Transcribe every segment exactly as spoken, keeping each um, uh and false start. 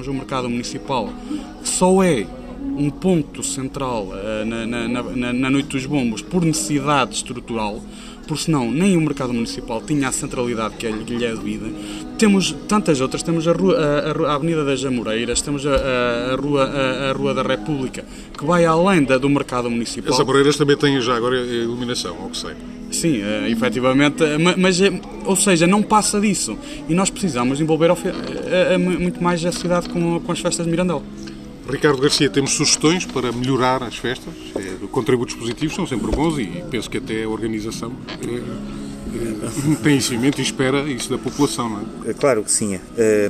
o mercado municipal, que só é um ponto central uh, na, na, na, na Noite dos Bombos por necessidade estrutural, porque senão nem o mercado municipal tinha a centralidade que lhe é devida. Temos tantas outras, temos a, rua, a, a Avenida das Amoreiras, temos a, a, a, rua, a, a Rua da República, que vai além da, do mercado municipal. As Amoreiras também têm já agora iluminação, ao que sei. Sim, uh, efetivamente, mas, ou seja, não passa disso. E nós precisamos envolver a, a, a, muito mais a cidade com, com as festas de Mirandela. Ricardo Garcia, temos sugestões para melhorar as festas? É, contributos positivos são sempre bons e penso que até a organização é, é, tem isso em mente e espera isso da população, não é? Claro que sim.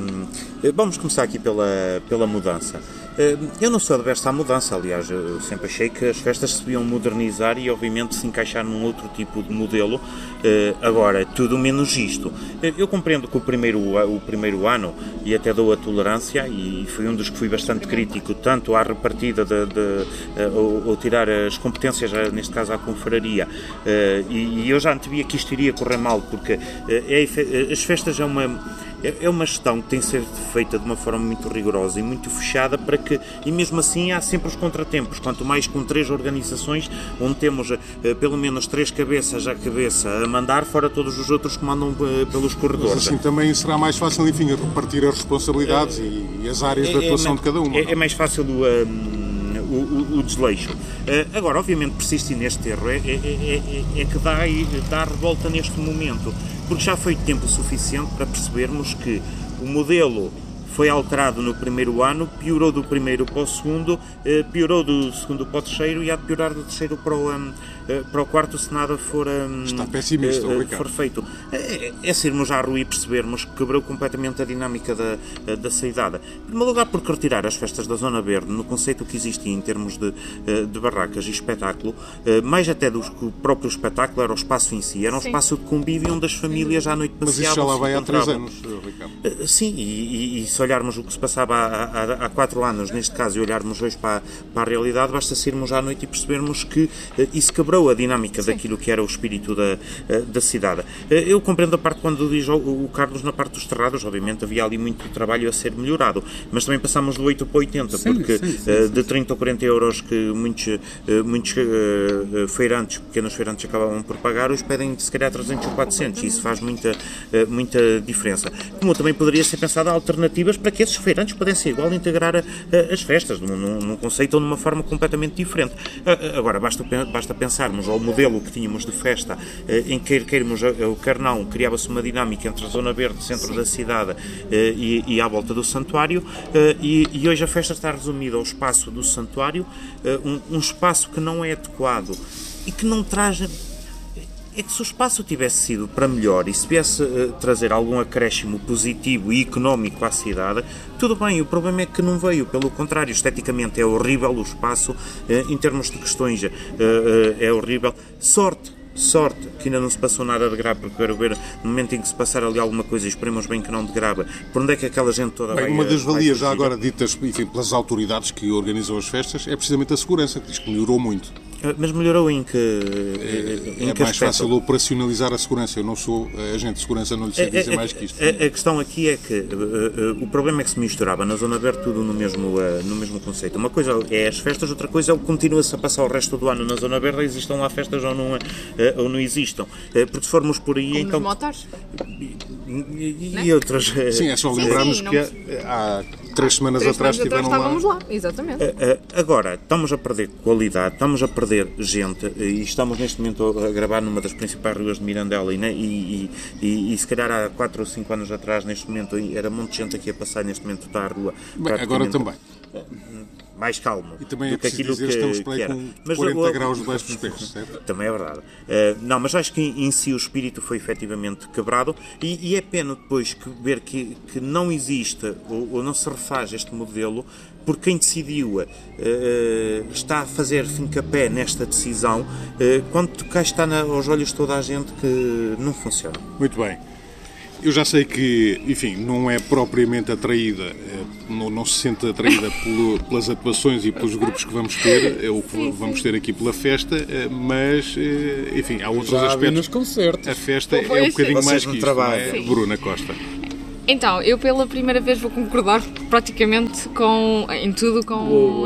Uh, vamos começar aqui pela, pela mudança. Uh, eu não sou adverso à mudança, aliás, eu sempre achei que as festas se deviam modernizar e, obviamente, se encaixar num outro tipo de modelo. Uh, agora, tudo menos isto. Uh, eu compreendo que o primeiro, o primeiro ano, e até dou a tolerância, e fui um dos que fui bastante crítico, tanto à repartida de, de, uh, ou, ou tirar as competências, neste caso à confraria, uh, e, e eu já antevia que isto iria correr mal, porque uh, é, as festas é uma... É uma gestão que tem de ser feita de uma forma muito rigorosa e muito fechada para que, e mesmo assim há sempre os contratempos, quanto mais com três organizações, onde temos eh, pelo menos três cabeças à cabeça a mandar, fora todos os outros que mandam eh, pelos corredores. Mas assim também será mais fácil, enfim, repartir as responsabilidades é, e, e as áreas é, de atuação é, de cada uma. É, é mais fácil do... Um, O, o, o desleixo. Uh, agora, obviamente, persistir neste erro é, é, é, é que dá, dá a revolta neste momento, porque já foi tempo suficiente para percebermos que o modelo foi alterado no primeiro ano, piorou do primeiro para o segundo, eh, piorou do segundo para o terceiro e há de piorar do terceiro para o, um, eh, para o quarto se nada for, um, Está pessimista, eh, for feito. É, é sairmos à rua e percebermos que quebrou completamente a dinâmica da, da cidade. Em primeiro lugar, porque retirar as festas da Zona Verde, no conceito que existia em termos de, de barracas e espetáculo, mais até do que o próprio espetáculo, era o espaço em si, era um Sim. espaço de convívio onde as famílias à noite passeavam. Mas isso já lá vai há três anos, Ricardo. Sim, e, e, e se olharmos o que se passava há, há, há quatro anos, neste caso, e olharmos hoje para, para a realidade, basta sairmos à noite e percebermos que uh, isso quebrou a dinâmica Sim. daquilo que era o espírito da, uh, da cidade. Uh, eu compreendo a parte quando diz o, o Carlos na parte dos terrados, obviamente havia ali muito trabalho a ser melhorado, mas também passámos do oito para oitenta, sim, porque sim, sim, uh, de trinta ou quarenta euros que muitos, uh, muitos uh, feirantes, pequenos feirantes acabavam por pagar, hoje pedem se calhar trezentos ou quatrocentos, e isso faz muita, uh, muita diferença. Como também poderia ser pensado alternativas para que esses feirantes pudessem igual integrar a, a, as festas, num, num conceito ou numa forma completamente diferente. Uh, agora, basta, basta pensarmos ao modelo que tínhamos de festa, uh, em que queirmos o quer não, criava-se uma dinâmica entre a zona verde, centro Sim. da cidade uh, e, e à volta do santuário, uh, e, e hoje a festa está resumida ao espaço do santuário, uh, um, um espaço que não é adequado e que não traz... É que se o espaço tivesse sido para melhor e se viesse uh, trazer algum acréscimo positivo e económico à cidade, tudo bem, o problema é que não veio, pelo contrário, esteticamente é horrível o espaço, uh, em termos de questões uh, uh, é horrível. Sorte, sorte que ainda não se passou nada de grave, porque quero ver no momento em que se passar ali alguma coisa, e esperemos bem que não de grave, por onde é que aquela gente toda bem, vai... Uma das valias já agora ditas, enfim, pelas autoridades que organizam as festas é precisamente a segurança, que diz que melhorou muito. Mas melhorou em que É, em é que mais aspecto? fácil operacionalizar a segurança. Eu não sou agente de segurança, não lhe sei dizer a, mais que isto. A, a questão aqui é que uh, uh, o problema é que se misturava na Zona Verde tudo no mesmo, uh, no mesmo conceito. Uma coisa é as festas, outra coisa é o que continua-se a passar o resto do ano na Zona Verde, existam lá festas ou não, uh, ou não existam. Uh, porque se formos por aí... Como então, nos motores. E, e outras... Uh, sim, é só lembrarmos que há três semanas três atrás semanas estiveram atrás lá. lá. Exatamente. Uh, uh, agora, estamos a perder qualidade, estamos a perder gente, e estamos neste momento a gravar numa das principais ruas de Mirandela, e, né, e, e, e, e se calhar há quatro ou cinco anos atrás, neste momento, era um monte de gente aqui a passar, neste momento está a rua. Bem, agora também. Mais calmo. E também do é que preciso aquilo dizer, que, estamos para aí com mas, quarenta o, graus debaixo dos pés, certo? Também é verdade. Uh, não, mas acho que em si o espírito foi efetivamente quebrado, e, e é pena depois que, ver que, que não existe ou, ou não se refaz este modelo, porque quem decidiu uh, está a fazer fincapé nesta decisão, uh, quando cá está na, aos olhos de toda a gente que não funciona. Muito bem. Eu já sei que, enfim, não é propriamente atraída, não, não se sente atraída pelo, pelas atuações e pelos grupos que vamos ter, é o que sim, vamos sim. ter aqui pela festa, mas, enfim, há outros já aspectos. Nos concertos. A festa é um bocadinho mais que isto, trabalho. É? Bruna Costa. Então, eu pela primeira vez vou concordar praticamente com, em tudo com... Oh,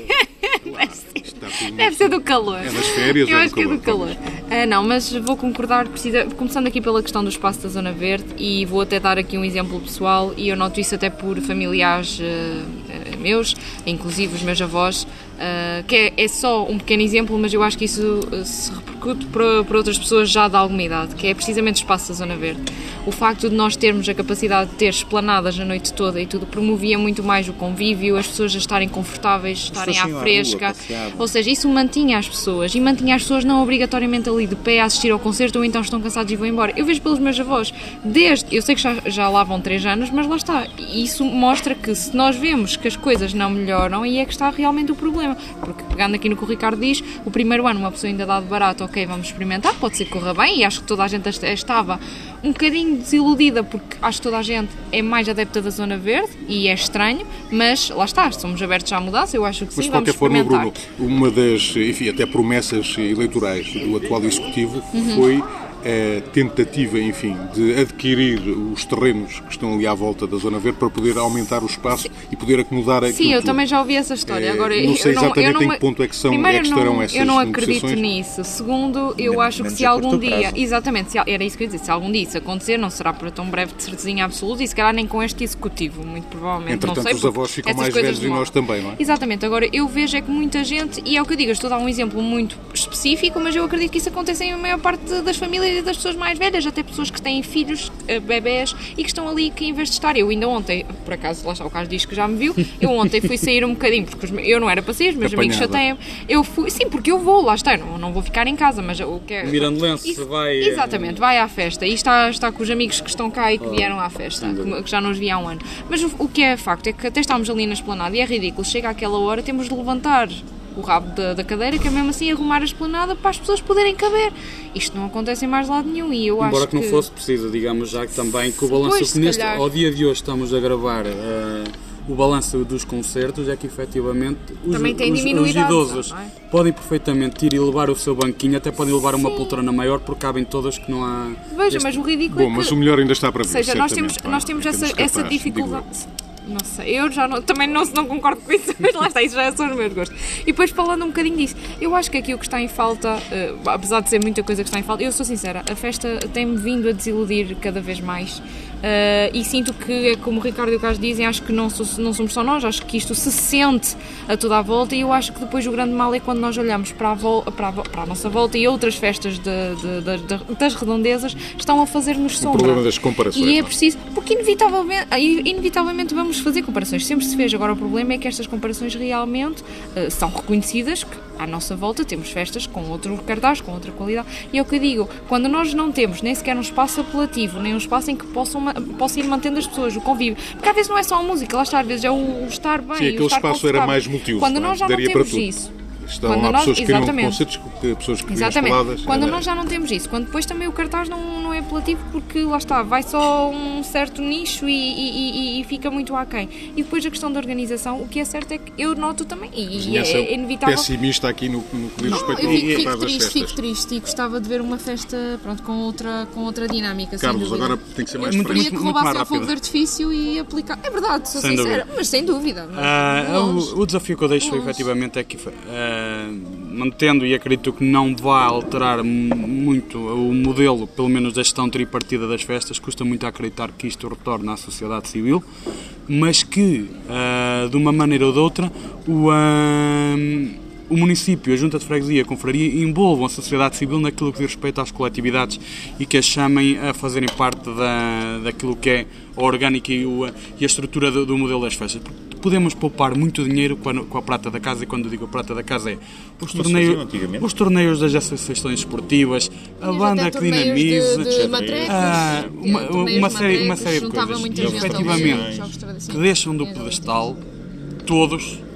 deve, deve ser do calor. É das férias, eu é acho do que é do calor. calor. Ah, não, mas vou concordar, precisa, começando aqui pela questão do espaço da Zona Verde, e vou até dar aqui um exemplo pessoal, e eu noto isso até por familiares uh, meus, inclusive os meus avós, uh, que é, é só um pequeno exemplo, mas eu acho que isso uh, se repercute para, para outras pessoas já de alguma idade, que é precisamente o espaço da Zona Verde. O facto de nós termos a capacidade de ter esplanadas a noite toda e tudo promovia muito mais o convívio, as pessoas a estarem confortáveis, estarem à fresca, ou seja, isso mantinha as pessoas, e mantinha as pessoas não obrigatoriamente ali de pé a assistir ao concerto ou então estão cansados e vão embora. Eu vejo pelos meus avós, desde, eu sei que já, já lá vão três anos, mas lá está, e isso mostra que se nós vemos que as coisas não melhoram, aí é que está realmente o problema, porque pegando aqui no que o Ricardo diz, o primeiro ano uma pessoa ainda dá de barato, ok, vamos experimentar, pode ser que corra bem, e acho que toda a gente estava um bocadinho desiludida, porque acho que toda a gente é mais adepta da Zona Verde, e é estranho, mas lá está, somos abertos à mudança, eu acho que sim, mas, de vamos qualquer forma, experimentar. Bruno, uma das, enfim, até promessas eleitorais do atual Executivo Uhum. foi a tentativa, enfim, de adquirir os terrenos que estão ali à volta da Zona Verde para poder aumentar o espaço Sim. e poder acomodar aquilo Sim, eu tudo. também já ouvi essa história. É, Agora, não sei eu não, exatamente eu não, em que ponto é que, são, primeiro, é que estarão não, essas eu não acredito negociações. nisso. Segundo, eu Men- acho que menos se a algum curto dia, prazo. exatamente, se, era isso que eu ia dizer, se algum dia isso acontecer, não será para tão breve de certezinha absoluta, e se calhar nem com este executivo, muito provavelmente. Entretanto, não sei, os avós ficam essas mais coisas velhos e demoram. nós também, não é? Exatamente. Agora, eu vejo é que muita gente, e é o que eu digo, eu estou a dar um exemplo muito específico, mas eu acredito que isso acontece em maior parte das famílias e das pessoas mais velhas, até pessoas que têm filhos, bebés, e que estão ali que em vez de estar, eu ainda ontem, por acaso, lá está, o Carlos diz que já me viu, eu ontem fui sair um bocadinho, porque os meus, eu não era para sair, os meus amigos Apanhada. chateiam, eu fui, sim, porque eu vou, lá está, eu não, não vou ficar em casa, mas o que é... Mirandelense Isso- vai... Exatamente, vai à festa, e está, está com os amigos que estão cá e que vieram à festa, que, que já nos vi há um ano. Mas o, o que é facto é que até estávamos ali na esplanada, e é ridículo, chega àquela hora, temos de levantar o rabo da, da cadeira, que é mesmo assim arrumar a esplanada para as pessoas poderem caber. Isto não acontece em mais lado nenhum, e eu Embora acho que não que... fosse preciso, digamos já que também que o balanço Pois, que se neste, calhar. ao dia de hoje estamos a gravar eh, o balanço dos concertos é que efetivamente os, Também tem os, os diminuído a idosos adesão, não é? podem perfeitamente ir e levar o seu banquinho, até podem levar uma Sim. poltrona maior porque cabem todas que não há... Veja, este- mas o ridículo Bom, é que... mas o melhor ainda está para vir. Ou seja, nós temos, certamente, não é? nós temos Em essa, termos essa capazes, digo eu. dificuldade. Não sei, eu já não, também não, não concordo com isso, mas lá está, isso já são os meus gostos. E depois falando um bocadinho disso, eu acho que aqui o que está em falta, eh, apesar de ser muita coisa que está em falta, eu sou sincera, a festa tem-me vindo a desiludir cada vez mais. Uh, e sinto que, é como o Ricardo e o Carlos dizem, acho que não, sou, não somos só nós, acho que isto se sente a toda a volta, e eu acho que depois o grande mal é quando nós olhamos para a, vol, para a, para a nossa volta e outras festas de, de, de, de, das redondezas estão a fazer-nos sombra. O problema das comparações. E é não é? preciso, porque inevitavelmente, inevitavelmente vamos fazer comparações, sempre se fez. Agora o problema é que estas comparações realmente uh, são reconhecidas, que à nossa volta temos festas com outro cartaz, com outra qualidade, e é o que eu digo, quando nós não temos nem sequer um espaço apelativo, nem um espaço em que possam, possam ir mantendo as pessoas, o convívio, porque às vezes não é só a música, lá está, às vezes é o, o estar bem, Sim, o aquele estar espaço era confortável. mais multiuso, Quando não é? nós já Daria não para temos tudo. isso. Estão Quando lá nós- pessoas que queriam exatamente. concertos, pessoas que queriam Exatamente. espaladas. Quando era- nós já não temos isso, quando depois também o cartaz não, não é apelativo, porque lá está, vai só um certo nicho e, e, e, e fica muito aquém. E depois a questão da organização, o que é certo é que eu noto também, e, e Vizinhança é inevitável. pessimista aqui no, no que diz Não, respeito eu ao fico, fico cartaz das triste, festas. fico triste e gostava de ver uma festa, pronto, com outra, com outra dinâmica. sem Carlos, dúvida. agora tem que ser mais Eu muito- preferia fresco. que muito roubassem mais ao fogo de rápido. artifício e aplicar. É verdade, sou Sem sincera, dúvida. mas sem dúvida. Mas Ah, longe. o, o desafio que eu deixo Longe. efetivamente é que, ah, mantendo e acredito que não vai alterar m- muito o modelo, pelo menos da gestão tripartida das festas, custa muito a acreditar que isto retorne à sociedade civil, mas que, ah, de uma maneira ou de outra, o, ah, o município, a Junta de Freguesia, a Confraria, envolvam a sociedade civil naquilo que diz respeito às coletividades e que as chamem a fazerem parte da, daquilo que é a orgânica e, o, e a estrutura do, do modelo das festas. Podemos poupar muito dinheiro com a, com a prata da casa, e quando digo a prata da casa é os, Como se torneios, fazia antigamente. os torneios das associações esportivas, a Tinhas banda até que torneios dinamiza, de, de matrecos, ah, uma, torneios uma de série, uma matrecos, série de juntava coisas muita e, gente, efetivamente, jogos tradicionais. que deixam do Exatamente. pedestal todos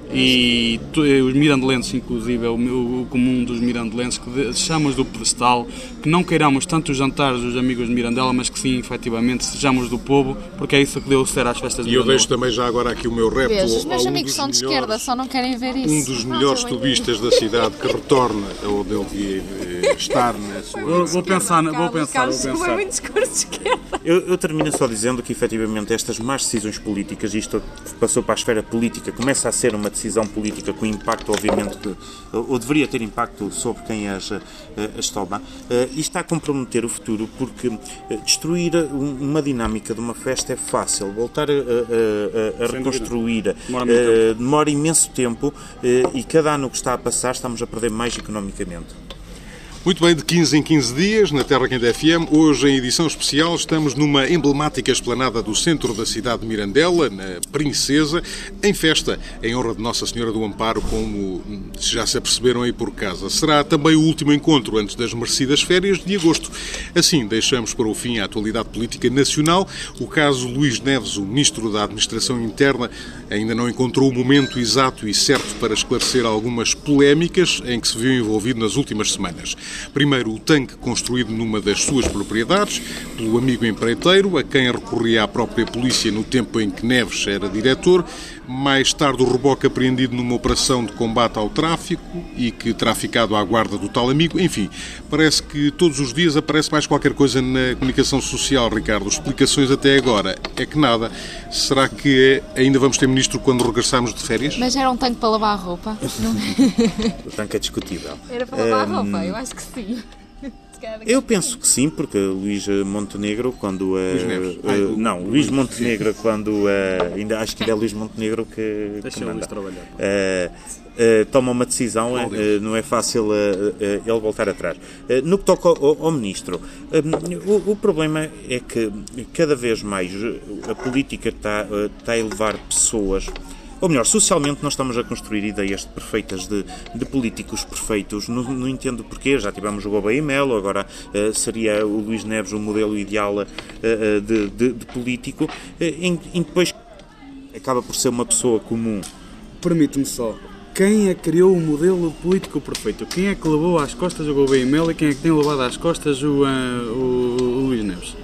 E tu, os mirandelenses, inclusive, é o, meu, o comum dos mirandelenses, que deixamos do pedestal, que não queiramos tanto os jantares dos amigos de Mirandela, mas que sim, efetivamente, sejamos do povo, porque é isso que deu ser às festas de E eu Mirandela. deixo também já agora aqui o meu repto. Vês, os meus um amigos são de melhores, esquerda, só não querem ver isso. Um dos melhores tubistas da cidade que retorna onde ele devia estar na sua... Vou, vou pensar, vou pensar, vou Foi pensar. muito discurso de esquerda. Eu, eu termino só dizendo que, efetivamente, estas más decisões políticas, isto passou para a esfera política, começa a ser uma decisão política com impacto, obviamente, que, ou deveria ter impacto sobre quem as, as toma, e está a comprometer o futuro, porque destruir uma dinâmica de uma festa é fácil, voltar a, a, a reconstruir demora, muito demora imenso tempo, e cada ano que está a passar estamos a perder mais economicamente. Muito bem, de quinze em quinze dias, na Terra Quente F M, hoje em edição especial estamos numa emblemática esplanada do centro da cidade de Mirandela, na Princesa, em festa, em honra de Nossa Senhora do Amparo, como já se aperceberam aí por casa. Será também o último encontro antes das merecidas férias de agosto. Assim, deixamos para o fim a atualidade política nacional. O caso Luís Neves, o Ministro da Administração Interna, ainda não encontrou o momento exato e certo para esclarecer algumas polémicas em que se viu envolvido nas últimas semanas. Primeiro, o tanque construído numa das suas propriedades, pelo amigo empreiteiro, a quem recorria à própria polícia no tempo em que Neves era diretor. Mais tarde, o reboque apreendido numa operação de combate ao tráfico e que terá ficado à guarda do tal amigo. Enfim, parece que todos os dias aparece mais qualquer coisa na comunicação social, Ricardo. Explicações até agora é que nada. Será que ainda vamos ter ministro quando regressarmos de férias? Mas era um tanque para lavar a roupa? O tanque é discutível. Era para lavar a roupa, eu acho que sim. Eu penso que sim, porque Luís Montenegro, quando... Uh, Luís Neves. uh, Ai, o- não, Luís Montenegro, quando... Uh, ainda, acho que ainda é Luís Montenegro que, Deixa que o manda. Luís trabalhar. Uh, uh, toma uma decisão, uh, não é fácil uh, uh, ele voltar atrás. Uh, no que toca ao, ao Ministro, uh, o, o problema é que cada vez mais a política está, uh, está a elevar pessoas. Ou melhor, socialmente nós estamos a construir ideias perfeitas de, de políticos perfeitos. Não, não entendo porquê, já tivemos o Gouveia e Melo, agora uh, seria o Luís Neves o modelo ideal uh, de, de, de político, uh, em, em depois acaba por ser uma pessoa comum. Permite-me só. Quem é que criou o modelo político perfeito? Quem é que levou às costas o Gouveia e Melo e quem é que tem levado às costas o, uh, o, o Luís Neves?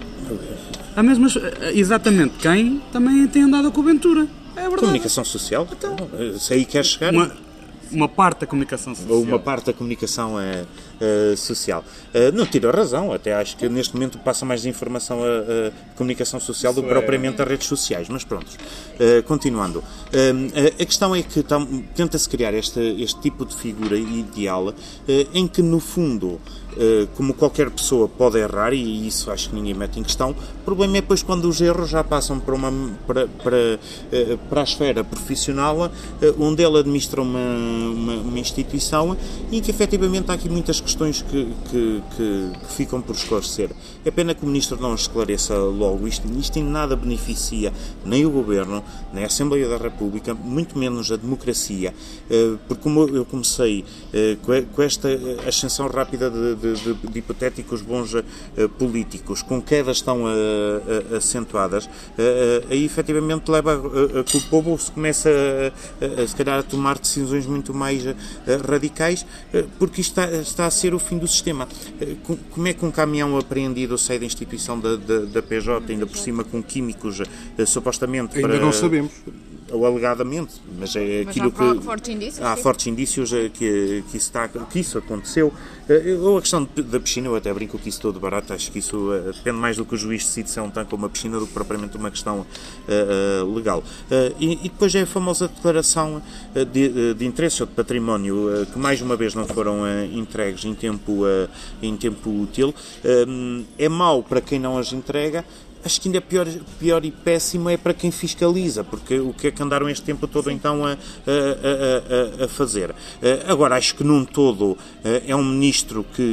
A mesma, exatamente quem também tem andado com o Ventura. É verdade. Comunicação social? Então, se aí quer chegar... Uma, uma parte da comunicação social. Ou uma parte da comunicação é, é, social. É, não tiro a razão, até acho que neste momento passa mais informação a, a comunicação social do que propriamente as redes sociais, mas pronto. É, continuando. É, a questão é que tam, tenta-se criar este, este tipo de figura ideal é, em que, no fundo, é, como qualquer pessoa pode errar, e isso acho que ninguém mete em questão, o problema é depois quando os erros já passam para, uma, para, para, para a esfera profissional, onde ele administra uma Uma, uma instituição em que efetivamente há aqui muitas questões que, que, que, que ficam por esclarecer. É pena que o Ministro não esclareça logo isto. Isto em nada beneficia nem o Governo, nem a Assembleia da República, muito menos a democracia, porque como eu comecei com esta ascensão rápida de, de, de hipotéticos bons políticos, com quedas tão acentuadas, aí efetivamente leva a que o povo se começa a, a, se calhar a tomar decisões muito mais uh, radicais, uh, porque isto está, está a ser o fim do sistema. Uh, como é que um caminhão apreendido sai da instituição da, da, da P J, ainda por cima com químicos, uh, supostamente Ainda para... não sabemos. Ou alegadamente, mas é Mas aquilo há que... fortes indícios, Há sim. fortes indícios uh, que, que, isso está, que isso aconteceu. Uh, ou a questão de, da piscina, eu até brinco que isso todo barato, acho que isso uh, depende mais do que o juiz decide se é um tanque ou uma piscina do que propriamente uma questão uh, uh, legal. Uh, e, e depois é a famosa declaração uh, de, de interesses ou de património, uh, que mais uma vez não foram uh, entregues em tempo, uh, em tempo útil. Uh, é mau para quem não as entrega. Acho que ainda pior, pior e péssimo é para quem fiscaliza, porque o que é que andaram este tempo todo então a, a, a, a fazer? Agora, acho que num todo é um ministro que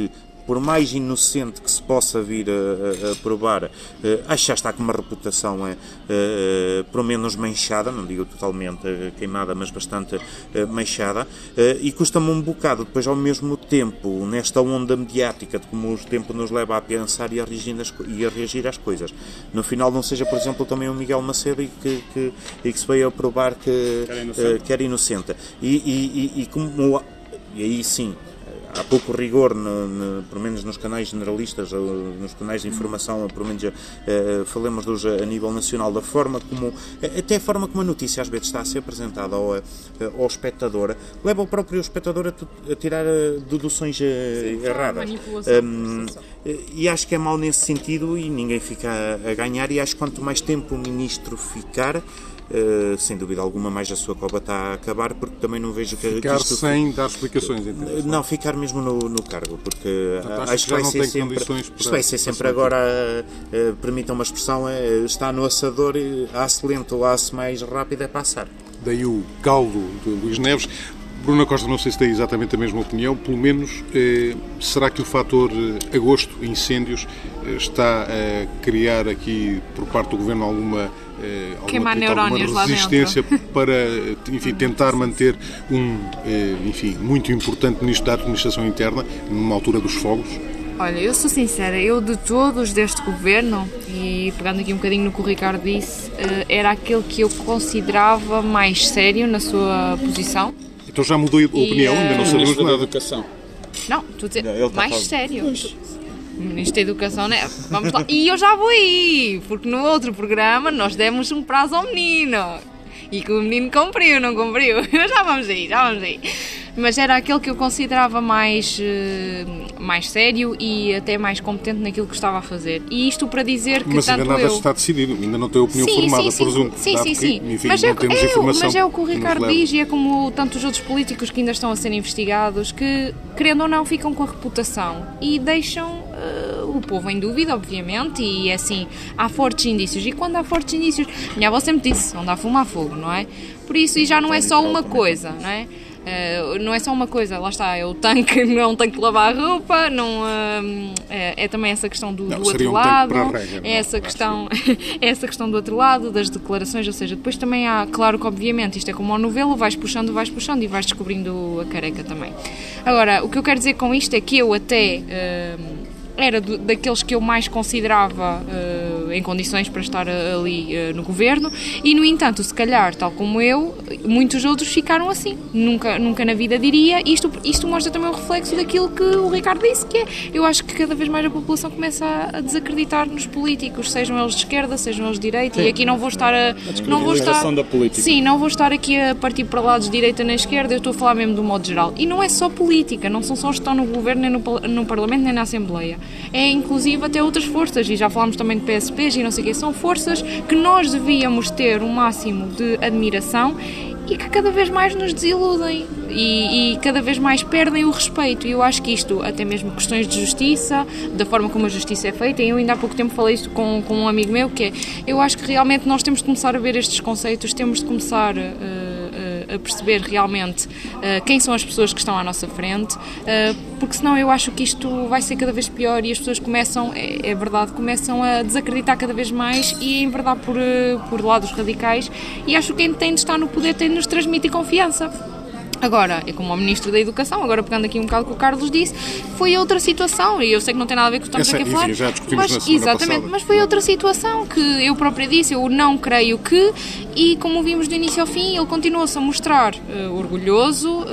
por mais inocente que se possa vir a, a, a provar, uh, acho que já está com uma reputação uh, uh, pelo menos manchada, não digo totalmente uh, queimada, mas bastante uh, manchada, uh, e custa-me um bocado depois ao mesmo tempo, nesta onda mediática de como o tempo nos leva a pensar e a reagir, nas, e a reagir às coisas. No final não seja, por exemplo, também o Miguel Macedo e que, que, e que se veio a provar que, que era inocente. Uh, que era inocente. E, e, e, e como... E aí sim, há pouco rigor, no, no, pelo menos nos canais generalistas, nos canais de informação, pelo menos uh, falemos-los a nível nacional, da forma como, até a forma como a notícia às vezes está a ser apresentada ao, ao espectador, leva o próprio espectador a, a tirar deduções sim, erradas. Um, e acho que é mau nesse sentido e ninguém fica a, a ganhar, e acho que quanto mais tempo o ministro ficar, Uh, sem dúvida alguma, mais a sua cova está a acabar, porque também não vejo que... Ficar que isto... sem dar explicações, entende? Não, ficar mesmo no, no cargo, porque Portanto, acho que vai ser sempre... Isto vai ser sempre agora, uh, permitam uma expressão, uh, está no assador, a-se lento ou a-se mais rápido é passar. Daí o caldo de Luís Neves. Bruna Costa, não sei se tem exatamente a mesma opinião, pelo menos, eh, será que o fator eh, agosto, incêndios, eh, está a criar aqui, por parte do Governo, alguma, eh, alguma, alguma resistência para, enfim, tentar manter um, eh, enfim, muito importante Ministro da Administração Interna, numa altura dos fogos? Olha, eu sou sincera, eu de todos deste Governo, e pegando aqui um bocadinho no que o Ricardo disse, eh, era aquele que eu considerava mais sério na sua posição. Então já mudou a opinião, e, ainda não sabemos nada. Educação. Não, estou a dizer, não, mais falando. sério. Pois. Ministro da Educação, né? Vamos lá. E eu já vou aí, porque no outro programa nós demos um prazo ao menino. E que o menino cumpriu, não cumpriu. Já vamos aí, já vamos aí. Mas era aquele que eu considerava mais, mais sério e até mais competente naquilo que estava a fazer. E isto para dizer que mas tanto ainda nada eu... está decidido, ainda não tem opinião sim, formada, sim, sim, presumo. Sim, sim, sim. Que, enfim, mas, não é, temos é, informação mas é o que o Ricardo que diz, e é como tantos outros políticos que ainda estão a ser investigados, que, querendo ou não, ficam com a reputação e deixam uh, o povo em dúvida, obviamente, e é assim, há fortes indícios. E quando há fortes indícios, minha avó sempre disse, onde há fumo há fogo, não é? Por isso, e já não é só uma coisa, não é? Uh, não é só uma coisa, lá está, é o tanque, não é um tanque de lavar a roupa, não, uh, é, é também essa questão do, não, do outro um lado, rega, é, essa questão, é essa questão do outro lado, das declarações, ou seja, depois também há, claro que obviamente isto é como ao novelo, vais puxando, vais puxando e vais descobrindo a careca também. Agora, o que eu quero dizer com isto é que eu até... Uh, era do, daqueles que eu mais considerava uh, em condições para estar ali uh, no governo, e no entanto, se calhar, tal como eu, muitos outros ficaram assim, nunca, nunca na vida diria. Isto, isto mostra também o reflexo daquilo que o Ricardo disse, que é, eu acho que cada vez mais a população começa a, a desacreditar nos políticos, sejam eles de esquerda, sejam eles de direita. Sim. E aqui não vou estar a, a não vou estar, da política. Sim, não vou estar aqui a partir para lados de direita nem esquerda, eu estou a falar mesmo do modo geral, e não é só política, não são só os que estão no governo, nem no, no Parlamento, nem na Assembleia. É inclusive até outras forças, e já falámos também de P S Ps e não sei o quê, são forças que nós devíamos ter um máximo de admiração e que cada vez mais nos desiludem e, e cada vez mais perdem o respeito. E eu acho que isto, até mesmo questões de justiça, da forma como a justiça é feita, e eu ainda há pouco tempo falei isto com, com um amigo meu, que é, eu acho que realmente nós temos de começar a ver estes conceitos, temos de começar uh, uh, a perceber realmente uh, quem são as pessoas que estão à nossa frente, uh, porque senão eu acho que isto vai ser cada vez pior e as pessoas começam, é, é verdade, começam a desacreditar cada vez mais e em verdade por, uh, por lados radicais, e acho que quem tem de estar no poder tem de nos transmitir confiança. Agora, é como o Ministro da Educação, agora pegando aqui um bocado o que o Carlos disse, foi outra situação, e eu sei que não tem nada a ver com o que estamos Essa, aqui a falar, enfim, já discutimos mas, na semana exatamente, passada. mas foi outra situação que eu própria disse, eu não creio que, e como vimos do início ao fim, ele continuou-se a mostrar uh, orgulhoso, uh,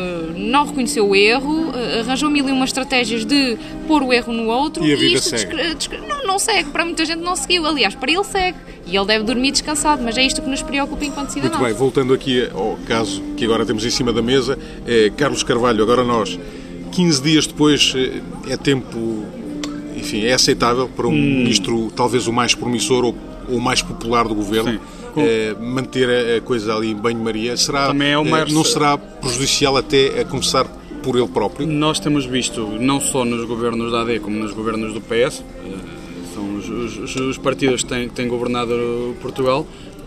não reconheceu o erro, uh, arranjou mil e uma estratégias de pôr o erro no outro, e a vida e isto segue. Descre- não, não segue, para muita gente não seguiu, aliás, para ele segue, e ele deve dormir descansado, mas é isto que nos preocupa enquanto cidadãos. Muito bem, voltando aqui ao caso que agora temos em cima da mesa, eh, Carlos Carvalho, agora nós, quinze dias depois, eh, é tempo, enfim, é aceitável para um hum. ministro talvez o mais promissor ou o mais popular do governo, eh, manter a, a coisa ali em banho-maria? Será, Também é o mais... eh, não será prejudicial até a começar por ele próprio? Nós temos visto, não só nos governos da A D como nos governos do P S, são os, os, os partidos que têm, têm governado Portugal,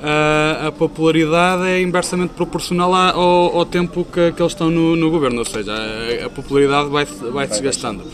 a, a popularidade é inversamente proporcional ao, ao tempo que, que eles estão no, no governo, ou seja, a, a popularidade vai, vai se desgastando.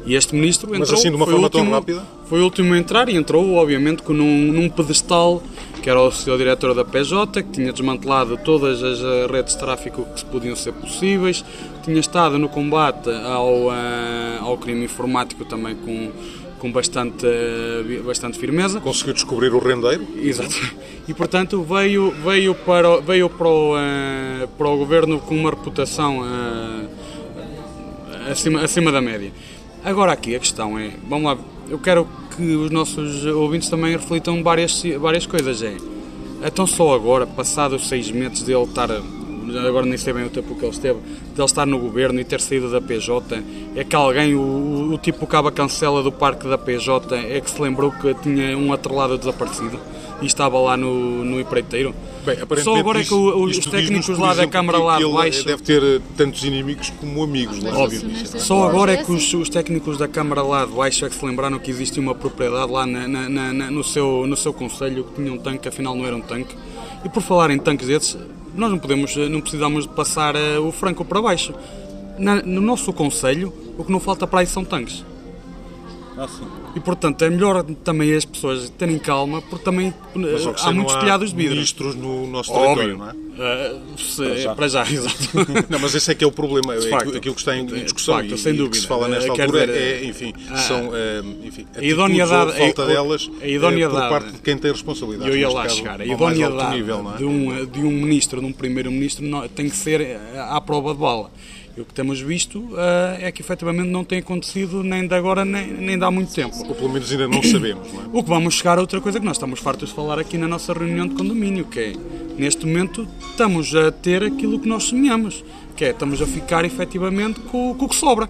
E este ministro entrou... Mas assim, de uma foi forma o último, tão rápida? Foi o último a entrar e entrou, obviamente, com num, num pedestal, que era o senhor diretor da P J, que tinha desmantelado todas as uh, redes de tráfico que podiam ser possíveis, tinha estado no combate ao, uh, ao crime informático também com... com bastante, bastante firmeza. Conseguiu descobrir o rendeiro? Exato. E, portanto, veio, veio, para, veio para, o, uh, para o governo com uma reputação uh, acima, acima da média. Agora aqui a questão é, vamos lá, eu quero que os nossos ouvintes também reflitam várias, várias coisas. É, então só agora, passados seis meses dele estar... agora nem sei bem o tempo que ele esteve, de ele estar no governo e ter saído da P J, é que alguém, o, o tipo caba cancela do parque da P J, é que se lembrou que tinha um atrelado desaparecido e estava lá no, no empreiteiro. Bem, Só agora é que o, os técnicos lá da Câmara lá de baixo... deve ter tantos inimigos como amigos. Não é? Óbvio. Só agora é que os, os técnicos da Câmara lá de baixo é que se lembraram que existia uma propriedade lá na, na, na, no, seu, no seu concelho que tinha um tanque, afinal não era um tanque. E por falar em tanques desses, nós não, podemos, não precisamos de passar uh, o franco para baixo. Na, no nosso concelho, o que não falta para aí são tanques. Ah, sim. E, portanto, é melhor também as pessoas terem calma, porque também uh, há muitos telhados de vidro. Ministros no nosso território, não é? Uh, se, para já, para já exato. Não, mas esse é que é o problema, é facto, aquilo que está em discussão facto, e, sem e dúvida. que se fala nesta uh, altura dizer, é, enfim, uh, são uh, enfim, a idoneidade, ou falta a, delas a idoneidade, por parte de quem tem responsabilidade. Eu ia lá caso, chegar. A idoneidade nível, é? de, um, de um ministro, de um primeiro-ministro, tem que ser à prova de bala. E o que temos visto uh, é que efetivamente não tem acontecido nem de agora nem, nem de há muito tempo. Ou pelo menos ainda não sabemos, não é? O que vamos chegar a outra coisa que nós estamos fartos de falar aqui na nossa reunião de condomínio, que é, neste momento, estamos a ter aquilo que nós sonhamos, que é, estamos a ficar efetivamente com, com o que sobra.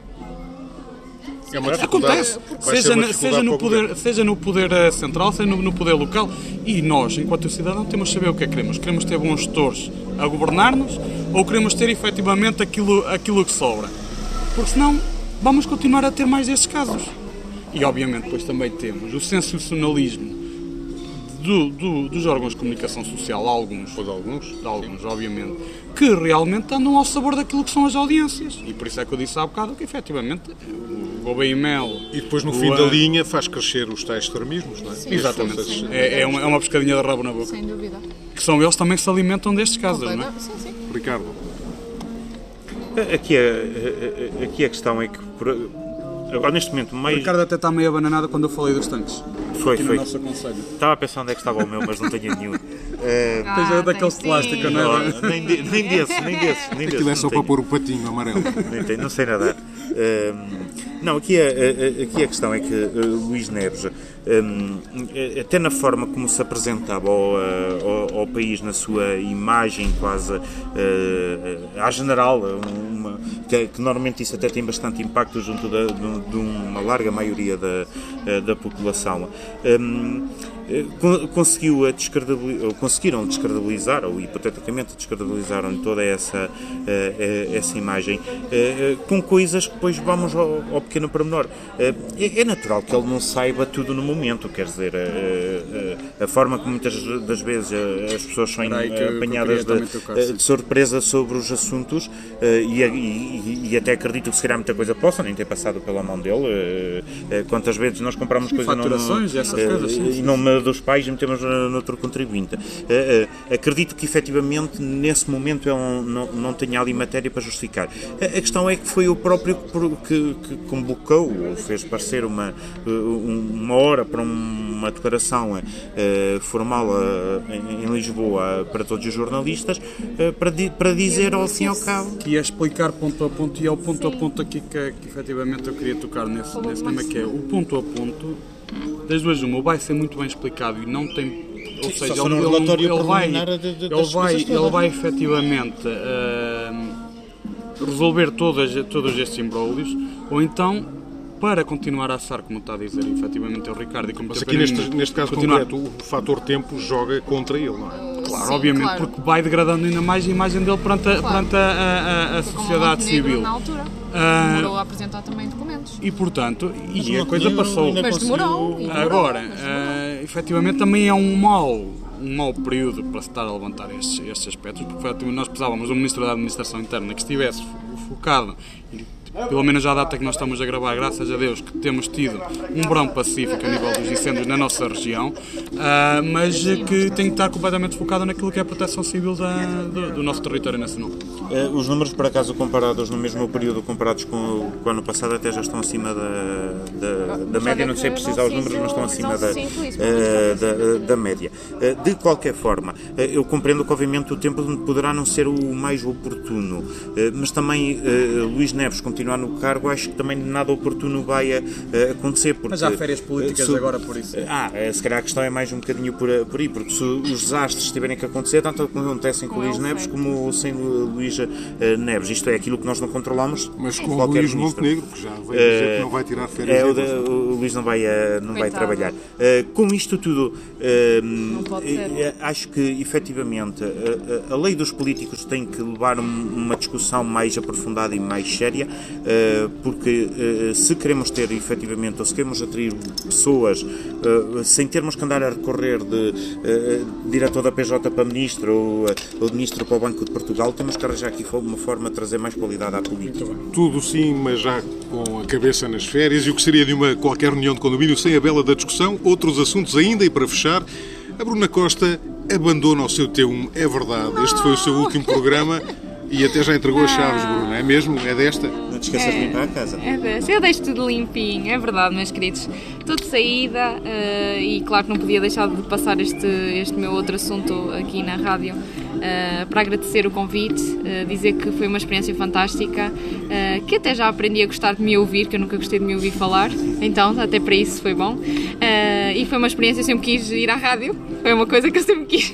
É uma Acontece, seja, na, seja, no poder, seja no poder central, seja no, no poder local, e nós, enquanto cidadão, temos de saber o que é que queremos. Queremos ter bons gestores a governar-nos ou queremos ter efetivamente aquilo, aquilo que sobra? Porque senão vamos continuar a ter mais destes casos. E obviamente depois também temos o sensacionalismo do, do, dos órgãos de comunicação social, alguns, Pois alguns, alguns obviamente, que realmente andam ao sabor daquilo que são as audiências. E por isso é que eu disse há bocado que efetivamente o Gouveia e Mel... E depois no o, fim da linha faz crescer os tais extremismos, não é? Sim. Exatamente. Forças, É, é, uma, é uma pescadinha de rabo na boca. Sem dúvida. Que são eles também que se alimentam destes casos, não é? Sim, sim. Ricardo. Aqui a, aqui a questão é que, por, agora neste momento, O mais... Ricardo até está meio abananado quando eu falei dos tanques. Foi, aqui foi. no nosso aconselho. Estava a pensar onde é que estava o meu, mas não tenho nenhum. Uh, Ah, Tens daqueles tem de plástico, sim. não é? nem, de, nem desse, nem desse. Nem Aquilo desse, é só não para tenho. pôr o patinho amarelo. Nem tenho, não sei nadar. Um, não, aqui a, a, aqui a questão é que uh, Luís Neves, um, até na forma como se apresentava ao, ao, ao país, na sua imagem quase uh, à general, uma, que, que normalmente isso até tem bastante impacto junto da, de, de uma larga maioria da, da população. Um, conseguiu a descredibilizar, conseguiram descredibilizar, ou hipoteticamente descredibilizaram toda essa, essa imagem com coisas que depois vamos ao, ao pequeno pormenor. É natural que ele não saiba tudo no momento, quer dizer, a, a forma como muitas das vezes as pessoas são Aí, que, apanhadas de, de surpresa sobre os assuntos e, e, e até acredito que se calhar muita coisa possa nem ter passado pela mão dele. Quantas vezes nós compramos coisas faturações e essas coisas, sim, sim. Em nome dos pais e metemos noutro contribuinte. Uh, uh, acredito que efetivamente nesse momento ele não, não tenha ali matéria para justificar. A, a questão é que foi o próprio que, que convocou, ou fez parecer uma, uma hora para uma declaração uh, formal uh, em, em Lisboa para todos os jornalistas uh, para, di, para dizer ao fim e ao cabo. Que ia explicar ponto a ponto e é o ponto a ponto aqui que, que efetivamente eu queria tocar nesse, nesse tema, que é o ponto a ponto. Das duas uma, vai ser muito bem explicado e não tem, ou seja, ele, ele, ele vai, ele vai, ele vai efetivamente uh, resolver todas, todos estes imbróglios, ou então, para continuar a assar, como está a dizer efetivamente o Ricardo, e como Mas aqui neste, neste caso continuar... concreto, o fator tempo joga contra ele, não é? Claro, Sim, obviamente, claro. porque vai degradando ainda mais a imagem dele perante a, Claro. perante a, a, a, a Como sociedade Montenegro civil. na altura. Ah, Demorou a apresentar também documentos. E portanto, e Mas a coisa Montenegro passou. ainda Mas demorou. conseguiu- e demorou, Agora, mas demorou. uh, efetivamente também é um mau, um mau período para se estar a levantar estes, estes aspectos, porque efetivamente, nós precisávamos de um Ministro da Administração Interna que estivesse fo- focado e pelo menos à data que nós estamos a gravar, graças a Deus, que temos tido um verão pacífico a nível dos incêndios na nossa região, uh, mas que tem que estar completamente focado naquilo que é a proteção civil da, do, do nosso território nacional. Uh, os números, por acaso, comparados no mesmo período, comparados com, com o ano passado, até já estão acima da, da, da média, não sei precisar os números, mas estão acima da, uh, da, da média. Uh, de qualquer forma, uh, eu compreendo que, obviamente, o tempo poderá não ser o mais oportuno, uh, mas também uh, Luís Neves continuar no cargo, acho que também nada oportuno vai uh, acontecer. Porque, mas há férias políticas uh, se, agora por isso. Ah, uh, se calhar a questão é mais um bocadinho por, por aí, porque se os desastres tiverem que acontecer, tanto acontecem com, com Luís Neves como sem Luís uh, Neves. Isto é aquilo que nós não controlamos. Mas com o Luís Montenegro, que já veio dizer que não vai tirar férias. É, o, de, o Luís não vai, uh, não vai trabalhar. Uh, com isto tudo, uh, uh, acho que, efetivamente, uh, a lei dos políticos tem que levar um, uma discussão mais aprofundada e mais séria, uh, porque uh, se queremos ter, efetivamente, ou se queremos atrair pessoas uh, sem termos que andar a recorrer de uh, diretor da P J para ministro ou, uh, ou de ministro para o Banco de Portugal, temos que arranjar aqui uma forma de trazer mais qualidade à política. Tudo sim, mas já com a cabeça nas férias, e o que seria de uma qualquer reunião de condomínio sem a bela da discussão. Outros assuntos ainda, e para fechar, a Bruna Costa abandona o seu T um, é verdade, este foi o seu último programa e até já entregou as chaves, Bruna, é mesmo? É desta? Não te esqueças é, de limpar a casa. É desta, eu deixo tudo limpinho, é verdade, meus queridos. Estou de saída uh, e claro que não podia deixar de passar este, este meu outro assunto aqui na rádio. Uh, para agradecer o convite, uh, dizer que foi uma experiência fantástica, uh, que até já aprendi a gostar de me ouvir, que eu nunca gostei de me ouvir falar, então até para isso foi bom. Uh, e foi uma experiência, eu sempre quis ir à rádio, foi uma coisa que eu sempre quis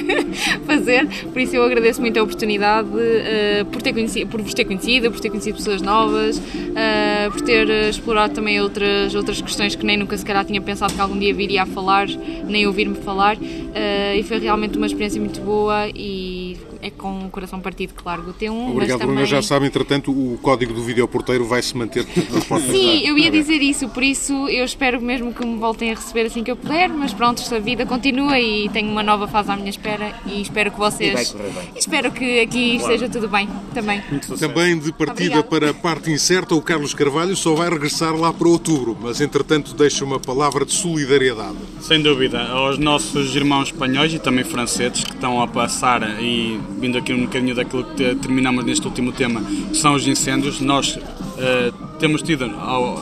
fazer, por isso eu agradeço muito a oportunidade, uh, por, ter conhecido, por vos ter conhecido, por ter conhecido pessoas novas, uh, por ter explorado também outras, outras questões que nem nunca se calhar tinha pensado que algum dia viria a falar, nem ouvir-me falar, uh, e foi realmente uma experiência muito boa e é com o coração partido que largo o T um. Obrigado, mas Bruna. também... Já sabe, entretanto, o código do videoporteiro vai se manter nas portas. Sim, eu ia dizer isso, por isso eu espero mesmo que me voltem a receber assim que eu puder, mas pronto, esta vida continua e tenho uma nova fase à minha espera e espero que vocês... E vai correr bem. Espero que aqui claro. Esteja tudo bem também. Também de partida Obrigada. Para a parte incerta, o Carlos Carvalho só vai regressar lá para outubro, mas entretanto deixa uma palavra de solidariedade. Sem dúvida, aos nossos irmãos espanhóis e também franceses que estão a passar, e vindo aqui um bocadinho daquilo que terminamos neste último tema, que são os incêndios. Nós uh, temos tido ao, uh, uh,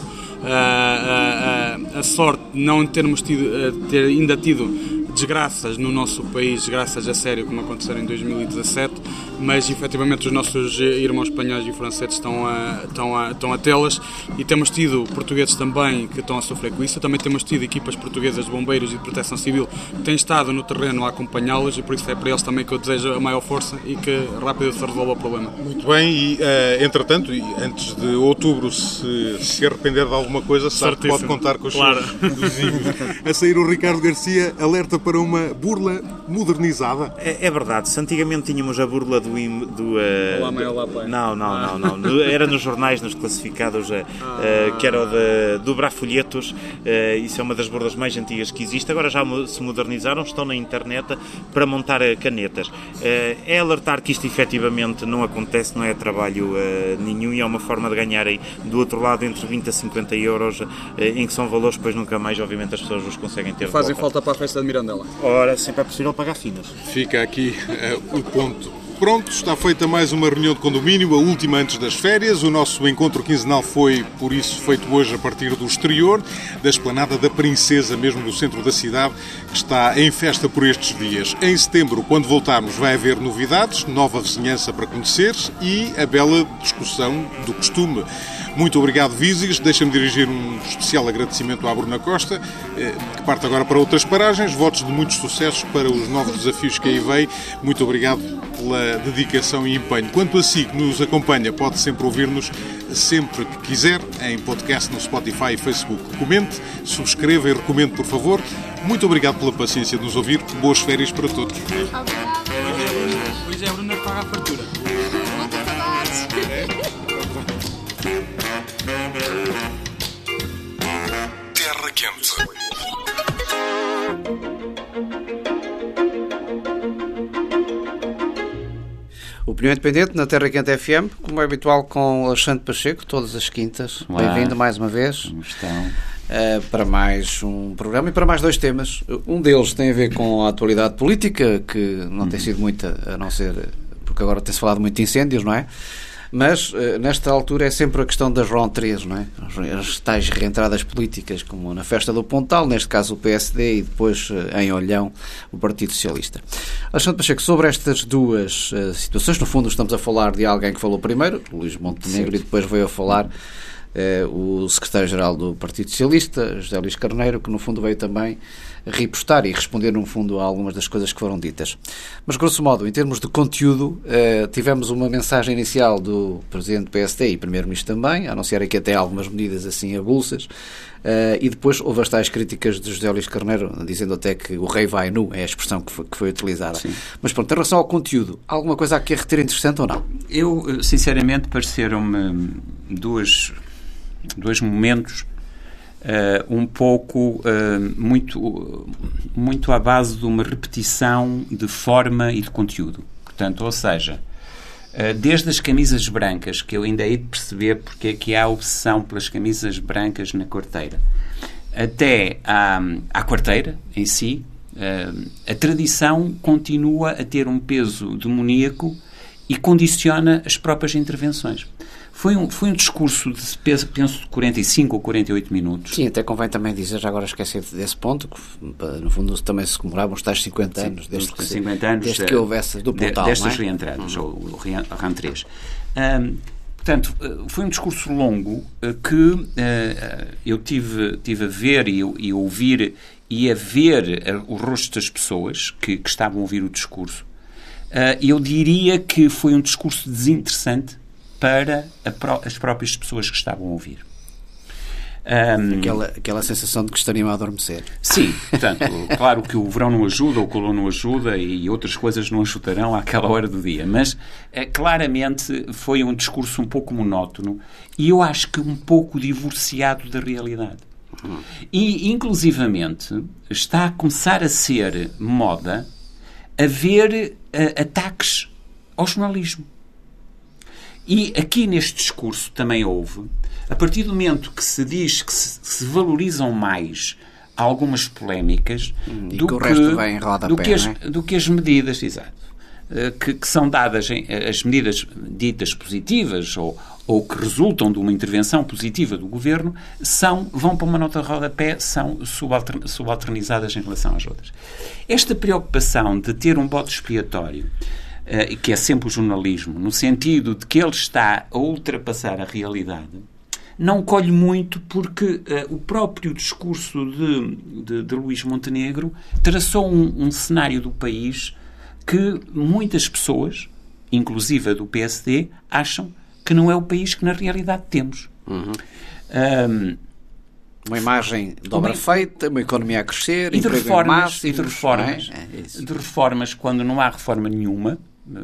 uh, a sorte de não termos tido, uh, ter ainda tido desgraças no nosso país, desgraças a sério, como aconteceram em dois mil e dezassete, mas efetivamente os nossos irmãos espanhóis e franceses estão a, estão a, estão a tê-las, e temos tido portugueses também que estão a sofrer com isso. Também temos tido equipas portuguesas de bombeiros e de proteção civil que têm estado no terreno a acompanhá-los, e por isso é para eles também que eu desejo a maior força e que rápido se resolva o problema. Muito bem, e uh, entretanto, antes de outubro se, se arrepender de alguma coisa, sabe que pode contar com os claro. seus vizinhos. A sair o Ricardo Garcia alerta para uma burla modernizada. É, é verdade, se antigamente tínhamos a burla do... do uh, olá, mãe, olá, pai. Não, não, ah. não, não. Era nos jornais, nos classificados, uh, ah. uh, que era o de dobrar folhetos. Uh, isso é uma das burlas mais antigas que existe. Agora já se modernizaram, estão na internet para montar canetas. Uh, é alertar que isto efetivamente não acontece, não é trabalho uh, nenhum, e é uma forma de ganharem do outro lado entre vinte a cinquenta euros, uh, em que são valores, pois nunca mais, obviamente, as pessoas os conseguem ter. Fazem falta para a festa de Mirandela. Ora, sempre é possível pagar finas. Fica aqui uh, o ponto. Pronto, está feita mais uma reunião de condomínio, a última antes das férias. O nosso encontro quinzenal foi, por isso, feito hoje a partir do exterior, da Esplanada da Princesa, mesmo no centro da cidade, que está em festa por estes dias. Em setembro, quando voltarmos, vai haver novidades, nova vizinhança para conhecer e a bela discussão do costume. Muito obrigado, Viziges. Deixa-me dirigir um especial agradecimento à Bruna Costa, que parte agora para outras paragens. Votos de muitos sucessos para os novos desafios que aí vem. Muito obrigado pela dedicação e empenho. Quanto a si, que nos acompanha, pode sempre ouvir-nos sempre que quiser, em podcast no Spotify e Facebook. Comente, subscreva e recomende, por favor. Muito obrigado pela paciência de nos ouvir. Boas férias para todos. Obrigada. Hoje é a Bruna que paga a fartura. Muitas saudades. Terra Quente. Opinião Independente na Terra Quente F M, como é habitual com Alexandre Pacheco, todas as quintas. Bem-vindo mais uma vez. Como estão? Uh, para mais um programa e para mais dois temas. Um deles tem a ver com a atualidade política, que não hum. tem sido muita, a não ser porque agora tem-se falado muito de incêndios, não é? Mas, uh, nesta altura, é sempre a questão das rentrées, não é? As, as tais reentradas políticas, como na Festa do Pontal, neste caso o P S D, e depois, uh, em Olhão, o Partido Socialista. Alexandre Pacheco, sobre estas duas uh, situações, no fundo estamos a falar de alguém que falou primeiro, Luís Montenegro, certo. E depois veio a falar uh, o secretário-geral do Partido Socialista, José Luís Carneiro, que no fundo veio também repostar e responder, no fundo, a algumas das coisas que foram ditas. Mas, grosso modo, em termos de conteúdo, eh, tivemos uma mensagem inicial do Presidente do P S D e Primeiro-Ministro também, a anunciarem que até algumas medidas assim avulsas, eh, e depois houve as tais críticas de José Luís Carneiro, dizendo até que o rei vai nu, é a expressão que foi, que foi utilizada. Sim. Mas, pronto, em relação ao conteúdo, alguma coisa aqui a reter interessante ou não? Eu, sinceramente, pareceram-me dois, dois momentos Uh, um pouco, uh, muito, muito à base de uma repetição de forma e de conteúdo. Portanto, ou seja, uh, desde as camisas brancas, que eu ainda hei de perceber porque é que há obsessão pelas camisas brancas na quarteira, até à, à quarteira em si, uh, a tradição continua a ter um peso demoníaco e condiciona as próprias intervenções. Foi um, foi um discurso de, penso, de quarenta e cinco ou quarenta e oito minutos. Sim, até convém também dizer, já agora esqueci desse ponto, que no fundo também se comemoravam os tais cinquenta Sim, anos, desde, que, cinquenta anos, desde que houvesse do Pontal, de, destas não é? reentradas, uhum. ou rentrées. Um, portanto, foi um discurso longo que uh, eu tive, tive a ver e, e ouvir e a ver uh, o rosto das pessoas que, que estavam a ouvir o discurso. Uh, eu diria que foi um discurso desinteressante para a, as próprias pessoas que estavam a ouvir. Um, aquela, aquela sensação de que estariam a adormecer. Sim, portanto, claro que o verão não ajuda, o calor não ajuda e outras coisas não ajudarão àquela hora do dia, mas é, claramente foi um discurso um pouco monótono e eu acho que um pouco divorciado da realidade. Uhum. E, inclusivamente, está a começar a ser moda haver uh, ataques ao jornalismo. E aqui neste discurso também houve, a partir do momento que se diz que se, se valorizam mais algumas polémicas hum, do, que, o resto vem em roda do, pé, que as, é? do que as medidas, exato, que, que são dadas, em, as medidas ditas positivas ou, ou que resultam de uma intervenção positiva do Governo, são, vão para uma nota de rodapé, são subalternizadas em relação às outras. Esta preocupação de ter um bode expiatório, Uh, que é sempre o jornalismo, no sentido de que ele está a ultrapassar a realidade, não colhe muito porque uh, o próprio discurso de, de, de Luís Montenegro traçou um, um cenário do país que muitas pessoas, inclusive a do P S D, acham que não é o país que na realidade temos. Uhum. Um, Uma imagem de obra uma... feita, uma economia a crescer, e de emprego reformas, em massa, e de reformas, é? É de reformas quando não há reforma nenhuma,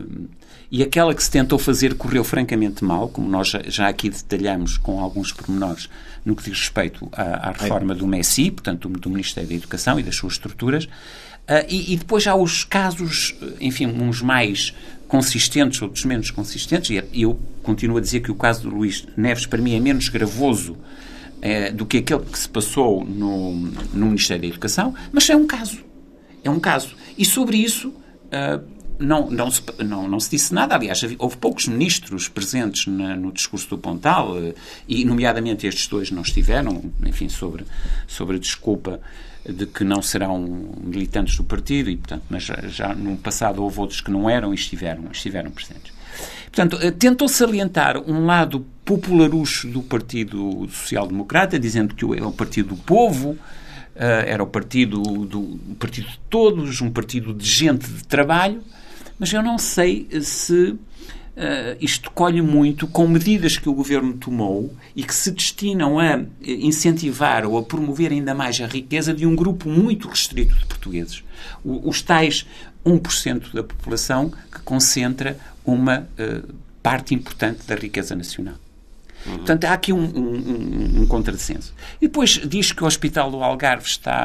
e aquela que se tentou fazer correu francamente mal, como nós já, já aqui detalhamos com alguns pormenores no que diz respeito à, à reforma do M E S I, portanto do, do Ministério da Educação e das suas estruturas, uh, e, e depois há os casos, enfim, uns mais consistentes, outros menos consistentes, e eu continuo a dizer que o caso do Luís Neves para mim é menos gravoso É, do que aquele que se passou no, no Ministério da Educação, mas é um caso. É um caso. E sobre isso uh, não, não, se, não, não se disse nada. Aliás, houve poucos ministros presentes na, no discurso do Pontal, uh, e nomeadamente estes dois não estiveram, enfim, sobre, sobre a desculpa de que não serão militantes do partido, e, portanto, mas já, já no passado houve outros que não eram e estiveram, estiveram presentes. Portanto, tentou salientar um lado popularucho do Partido Social Democrata, dizendo que é o partido do povo, era o partido, do, o partido de todos, um partido de gente de trabalho, mas eu não sei se Uh, isto colhe muito com medidas que o Governo tomou e que se destinam a incentivar ou a promover ainda mais a riqueza de um grupo muito restrito de portugueses. O, os tais um por cento da população que concentra uma uh, parte importante da riqueza nacional. Uhum. Portanto, há aqui um, um, um contrassenso. E depois diz que o Hospital do Algarve está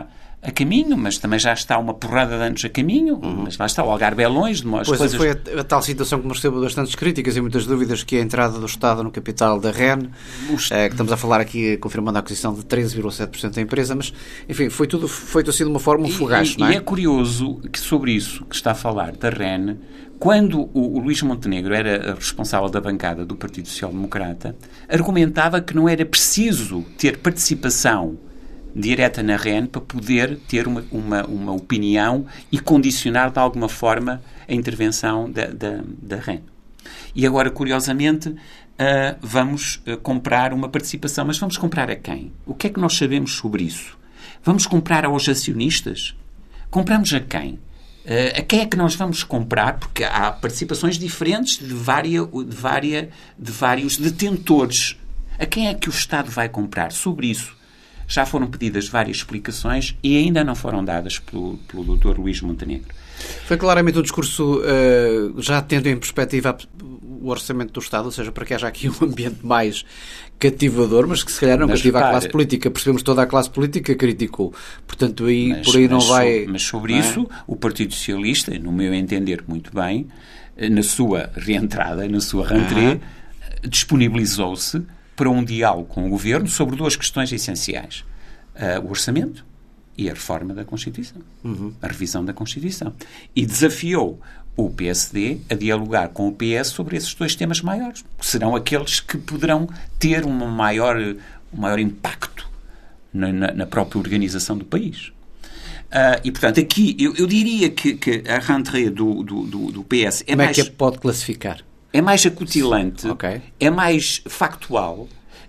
a caminho, mas também já está uma porrada de anos a caminho, uhum. mas lá está, o Algarve é longe de umas pois coisas... foi a, a tal situação que me recebo bastantes críticas e muitas dúvidas, que é a entrada do Estado no capital da R E N, Os... é, que estamos a falar aqui, confirmando a aquisição de treze vírgula sete por cento da empresa, mas, enfim, foi tudo feito assim de uma forma, um fogacho, não é? E é curioso que sobre isso que está a falar da R E N, quando o, o Luís Montenegro era responsável da bancada do Partido Social Democrata, argumentava que não era preciso ter participação direta na R E N para poder ter uma, uma, uma opinião e condicionar de alguma forma a intervenção da, da, da R E N. E agora, curiosamente, uh, vamos uh, comprar uma participação. Mas vamos comprar a quem? O que é que nós sabemos sobre isso? Vamos comprar aos acionistas? Compramos a quem? Uh, a quem é que nós vamos comprar? Porque há participações diferentes de, vária, de, vária, de vários detentores. A quem é que o Estado vai comprar? Sobre isso já foram pedidas várias explicações e ainda não foram dadas pelo, pelo doutor Luís Montenegro. Foi claramente um discurso, uh, já tendo em perspectiva o orçamento do Estado, ou seja, para que haja aqui um ambiente mais cativador, mas que se calhar não mas, cativa repare, a classe política. Percebemos toda a classe política criticou. Portanto, aí, mas, por aí não mas, vai... Mas sobre é? isso, o Partido Socialista, no meu entender muito bem, na sua reentrada, na sua rentrée, uhum. disponibilizou-se para um diálogo com o Governo sobre duas questões essenciais. Uh, o orçamento e a reforma da Constituição. Uhum. A revisão da Constituição. E desafiou o P S D a dialogar com o P S sobre esses dois temas maiores, que serão aqueles que poderão ter um maior, um maior impacto na, na, na própria organização do país. Uh, e, portanto, aqui eu, eu diria que, que a rentrée do, do, do, do P S é Como mais... é que pode classificar? É mais acutilante, okay. é mais factual,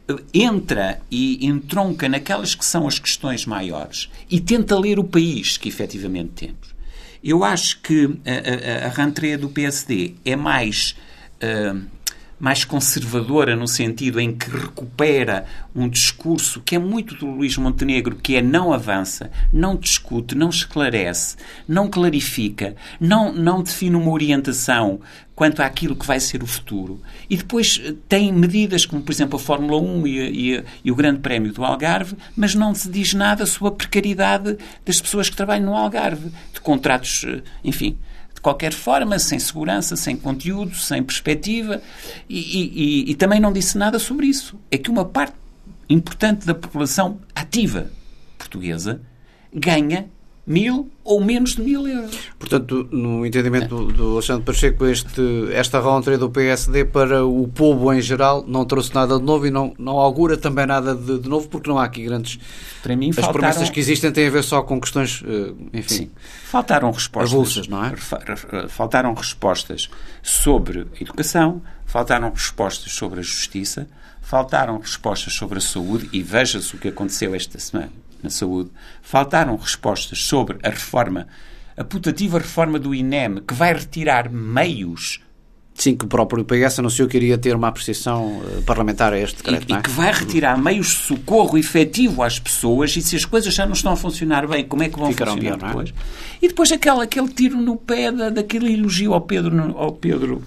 entra e entronca naquelas que são as questões maiores e tenta ler o país que efetivamente temos. Eu acho que a, a, a rentrée do P S D é mais, uh, mais conservadora no sentido em que recupera um discurso que é muito do Luís Montenegro, que é não avança, não discute, não esclarece, não clarifica, não, não define uma orientação quanto àquilo que vai ser o futuro. E depois tem medidas como, por exemplo, a Fórmula um e, e, e o Grande Prémio do Algarve, mas não se diz nada sobre a precariedade das pessoas que trabalham no Algarve, de contratos, enfim, de qualquer forma, sem segurança, sem conteúdo, sem perspectiva, e, e, e também não disse nada sobre isso. É que uma parte importante da população ativa portuguesa ganha mil ou menos de mil euros. Portanto, no entendimento do, do Alexandre Pacheco, este, esta rentrée do P S D para o povo em geral não trouxe nada de novo e não, não augura também nada de, de novo, porque não há aqui grandes... Para mim, As faltaram... promessas que existem têm a ver só com questões, enfim... Sim. Faltaram respostas... avulsas, não é? Faltaram respostas sobre a educação, faltaram respostas sobre a justiça, faltaram respostas sobre a saúde, e veja-se o que aconteceu esta semana na saúde, faltaram respostas sobre a reforma, a putativa reforma do I N E M, que vai retirar meios. Sim, que o próprio P S anunciou que iria ter uma apreciação parlamentar a este decreto, e, não é? E que vai retirar meios de socorro efetivo às pessoas, e se as coisas já não estão a funcionar bem, como é que vão Ficarão funcionar pior, depois? E depois aquele, aquele tiro no pé da, daquele elogio ao Pedro, ao Pedro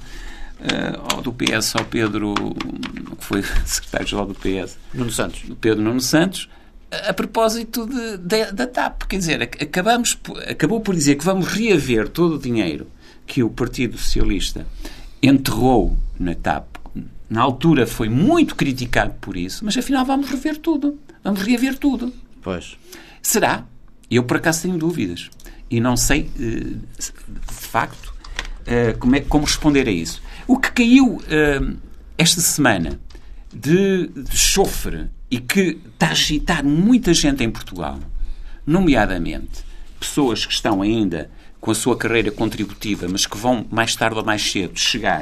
uh, ao do P S, ao Pedro, que foi secretário-geral do P S. Nuno Santos. Pedro Nuno Santos, a propósito de, de, da T A P. Quer dizer, acabamos, acabou por dizer que vamos reaver todo o dinheiro que o Partido Socialista enterrou na T A P. Na altura foi muito criticado por isso, mas afinal vamos rever tudo. Vamos reaver tudo. Pois. Será? Eu, por acaso, tenho dúvidas. E não sei, de facto, como, é, como responder a isso. O que caiu esta semana de, de chofre e que está a agitar muita gente em Portugal, nomeadamente pessoas que estão ainda com a sua carreira contributiva, mas que vão mais tarde ou mais cedo chegar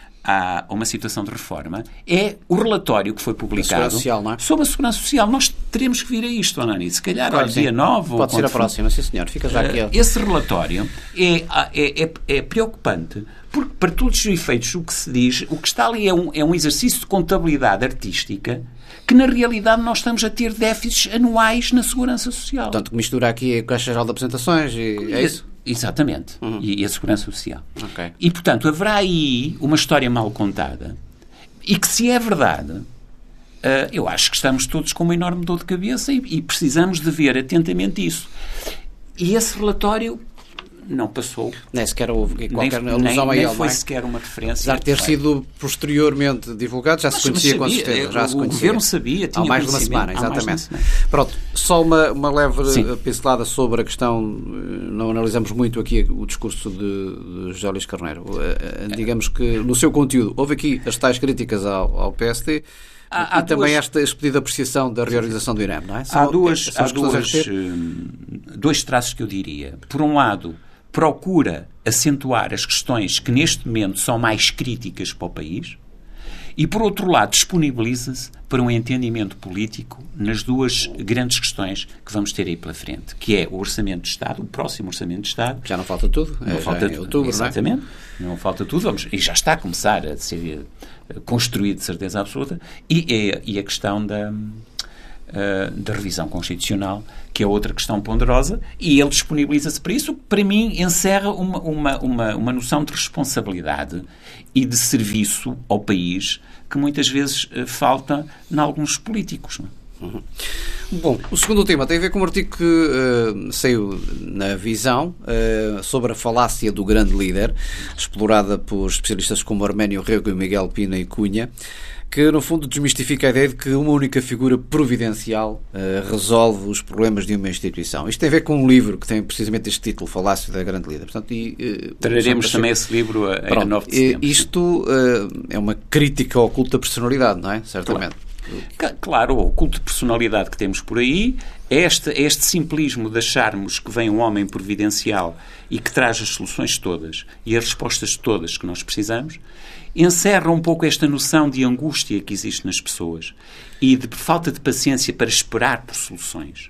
a uma situação de reforma, é o relatório que foi publicado social, não é? sobre a Segurança Social. Nós teremos que vir a isto, Anani. Se calhar, claro, dia nove... Pode ser a próxima, sim senhor. Fica já aqui. Uh, esse relatório é, é, é, é preocupante, porque, para todos os efeitos, o que se diz, o que está ali é um, é um exercício de contabilidade artística que, na realidade, nós estamos a ter déficits anuais na Segurança Social. Portanto, mistura aqui a Caixa Geral de Apresentações e é isso? Exatamente. Uhum. E, e a Segurança Social. Okay. E, portanto, haverá aí uma história mal contada e que, se é verdade, uh, eu acho que estamos todos com uma enorme dor de cabeça e, e precisamos de ver atentamente isso. E esse relatório não passou. Nem sequer houve qualquer nem, alusão nem, a nem ele, foi não é? sequer uma referência. Apesar de ter sido posteriormente divulgado, já se mas, conhecia mas com sabia, certeza. Já o, se o conhecia. governo sabia, tinha há mais de uma semana, exatamente. Pronto, só uma, uma leve Sim. pincelada sobre a questão, não analisamos muito aqui o discurso de, de José Luís Carneiro. Digamos que no seu conteúdo, houve aqui as tais críticas ao, ao P S D, Há, há e duas... também esta, este pedido de apreciação da reorganização do INEM, não é? São, há duas, há duas, dois traços que eu diria. Por um lado, procura acentuar as questões que neste momento são mais críticas para o país e, por outro lado, disponibiliza-se para um entendimento político nas duas grandes questões que vamos ter aí pela frente, que é o Orçamento de Estado, o próximo Orçamento de Estado. Já não falta tudo. Não é, falta em outubro, exatamente. Não, é? Não falta tudo. Vamos, e já está a começar a ser construído de certeza absoluta. E, e, e a questão da... Uh, da revisão constitucional, que é outra questão ponderosa, e ele disponibiliza-se para isso, o que para mim encerra uma, uma, uma, uma noção de responsabilidade e de serviço ao país que muitas vezes uh, falta em alguns políticos. Não é? Uhum. Bom, o segundo tema tem a ver com um artigo que uh, saiu na Visão uh, sobre a falácia do grande líder, explorada por especialistas como Arménio Rego e Miguel Pina e Cunha, que no fundo desmistifica a ideia de que uma única figura providencial uh, resolve os problemas de uma instituição. Isto tem a ver com um livro que tem precisamente este título, Falácia da Grande Líder. Portanto, e, uh, Traremos também esse livro a, a nove de setembro. Isto uh, é uma crítica ao culto da personalidade, não é? Certamente. Claro. Claro, o culto de personalidade que temos por aí é este, é este simplismo de acharmos que vem um homem providencial e que traz as soluções todas e as respostas todas que nós precisamos, encerra um pouco esta noção de angústia que existe nas pessoas e de falta de paciência para esperar por soluções.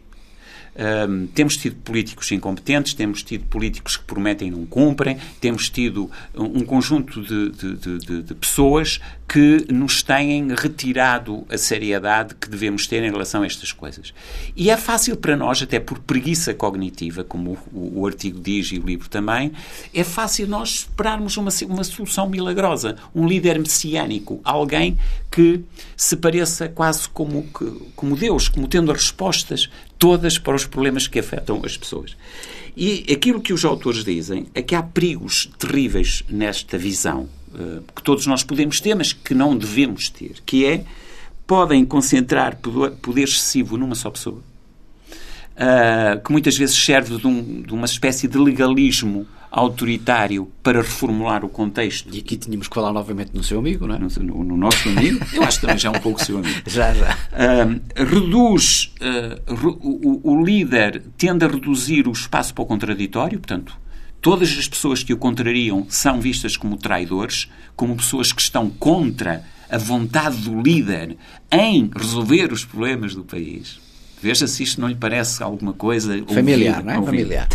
Um, temos tido políticos incompetentes, temos tido políticos que prometem e não cumprem, temos tido um, um conjunto de, de, de, de pessoas que nos têm retirado a seriedade que devemos ter em relação a estas coisas. E é fácil para nós, até por preguiça cognitiva, como o, o artigo diz e o livro também, é fácil nós esperarmos uma, uma solução milagrosa, um líder messiânico, alguém que se pareça quase como, como Deus, como tendo as respostas todas para os problemas que afetam as pessoas. E aquilo que os autores dizem é que há perigos terríveis nesta visão, uh, que todos nós podemos ter, mas que não devemos ter, que é, podem concentrar poder, poder excessivo numa só pessoa, uh, que muitas vezes serve de, um, de uma espécie de legalismo autoritário para reformular o contexto. E aqui tínhamos que falar novamente no seu amigo, não é? No, no, no nosso amigo. Eu acho que também já é um pouco seu amigo. Já, já. Uh, reduz, uh, re, o, o líder tende a reduzir o espaço para o contraditório, portanto, todas as pessoas que o contrariam são vistas como traidores, como pessoas que estão contra a vontade do líder em resolver os problemas do país. Veja se isto não lhe parece alguma coisa... Familiar, ouvir, não é? Ouvir. Familiar.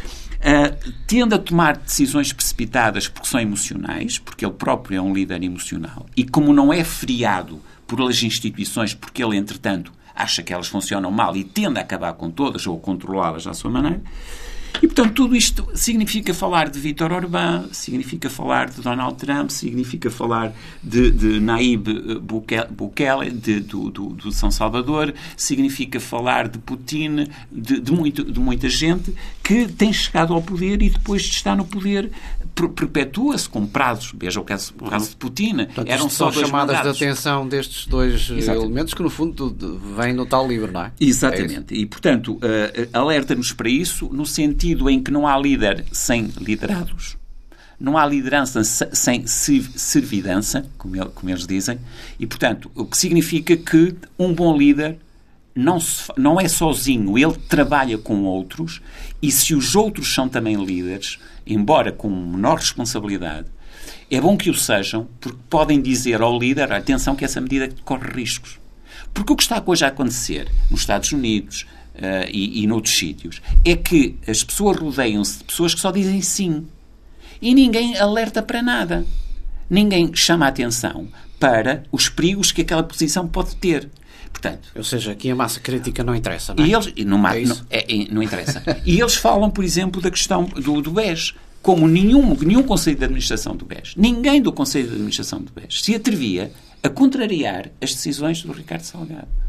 Uh, tende a tomar decisões precipitadas porque são emocionais, porque ele próprio é um líder emocional, e como não é friado pelas instituições, porque ele, entretanto, acha que elas funcionam mal e tende a acabar com todas ou controlá-las à sua maneira. E, portanto, tudo isto significa falar de Vítor Orbán, significa falar de Donald Trump, significa falar de, de Nayib Bukele, de, do, do, do São Salvador, significa falar de Putin, de, de, muito, de muita gente que tem chegado ao poder e depois de estar no poder perpetua-se com prazos. Veja o caso, o caso de Putin. Portanto, eram só dois chamadas mandatos. de atenção destes dois Exatamente. elementos que, no fundo, vêm no tal livro, não é? Exatamente. É e, portanto, uh, alerta-nos para isso no sentido em que não há líder sem liderados, não há liderança sem servidância, como, ele, como eles dizem, e, portanto, o que significa que um bom líder não, se, não é sozinho, ele trabalha com outros, e se os outros são também líderes, embora com menor responsabilidade, é bom que o sejam, porque podem dizer ao líder, atenção que essa medida corre riscos. Porque o que está hoje a acontecer nos Estados Unidos uh, e, e noutros sítios é que as pessoas rodeiam-se de pessoas que só dizem sim. E ninguém alerta para nada. Ninguém chama a atenção para os perigos que aquela posição pode ter. Portanto, ou seja, aqui a massa crítica não interessa, não é? E eles, não, é não, é, é, não interessa. E eles falam, por exemplo, da questão do, do B E S, como nenhum, nenhum Conselho de Administração do B E S, ninguém do Conselho de Administração do B E S se atrevia a contrariar as decisões do Ricardo Salgado.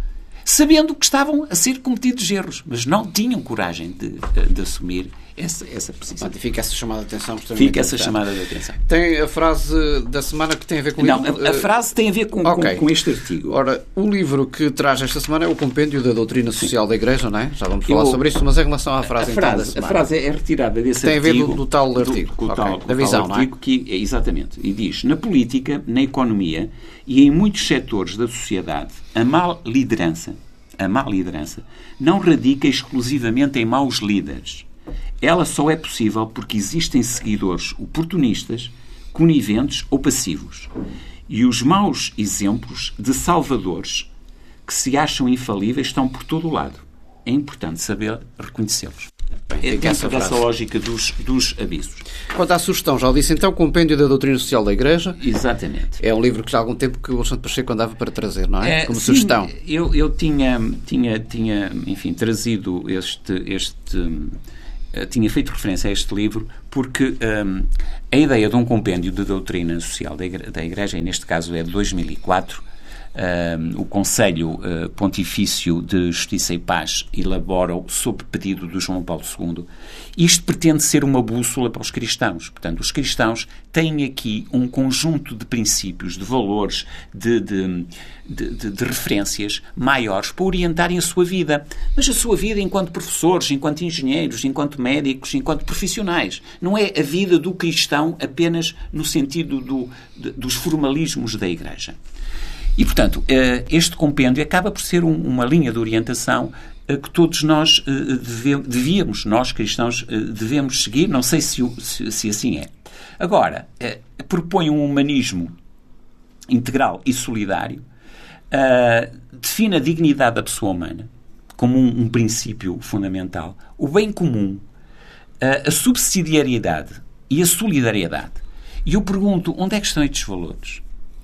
sabendo que estavam a ser cometidos erros, mas não tinham coragem de, de, de assumir essa, essa posição. Portanto, fica essa chamada de atenção. Fica essa chamada de atenção. Tem a frase da semana que tem a ver com... Não, a, a frase tem a ver com, okay. com, com este artigo. Ora, o livro que traz esta semana é o Compêndio da Doutrina Social da Igreja, não é? Já vamos falar Eu, sobre isso, mas em relação à frase, a então, frase, da semana. A frase é retirada desse tem artigo. Tem a ver do, do tal artigo. Do, com okay. tal, da visão, tal artigo não é? Que, exatamente. E diz, na política, na economia e em muitos setores da sociedade, a má liderança, a má liderança não radica exclusivamente em maus líderes. Ela só é possível porque existem seguidores oportunistas, coniventes ou passivos. E os maus exemplos de salvadores que se acham infalíveis estão por todo o lado. É importante saber reconhecê-los. É dentro dessa lógica dos, dos avisos. Quanto à sugestão, já o disse então, Compêndio da Doutrina Social da Igreja. Exatamente. É um livro que já há algum tempo que o Alexandre Pacheco andava para trazer, não é? é Como sim, sugestão. Eu, eu tinha, tinha, tinha, enfim, trazido este... este tinha feito referência a este livro porque um, a ideia de um compêndio de doutrina social da Igreja, da Igreja, e neste caso é de dois mil e quatro, um, o Conselho uh, Pontifício de Justiça e Paz elabora-o sob pedido do João Paulo segundo. Isto pretende ser uma bússola para os cristãos. Portanto, os cristãos têm aqui um conjunto de princípios, de valores, de, de, de, de, de referências maiores para orientarem a sua vida. Mas a sua vida enquanto professores, enquanto engenheiros, enquanto médicos, enquanto profissionais. Não é a vida do cristão apenas no sentido do, de, dos formalismos da Igreja. E, portanto, este compêndio acaba por ser uma linha de orientação que todos nós devíamos, nós cristãos, devemos seguir. Não sei se, se assim é. Agora, propõe um humanismo integral e solidário, define a dignidade da pessoa humana como um, um princípio fundamental, o bem comum, a subsidiariedade e a solidariedade. E eu pergunto, onde é que estão estes valores?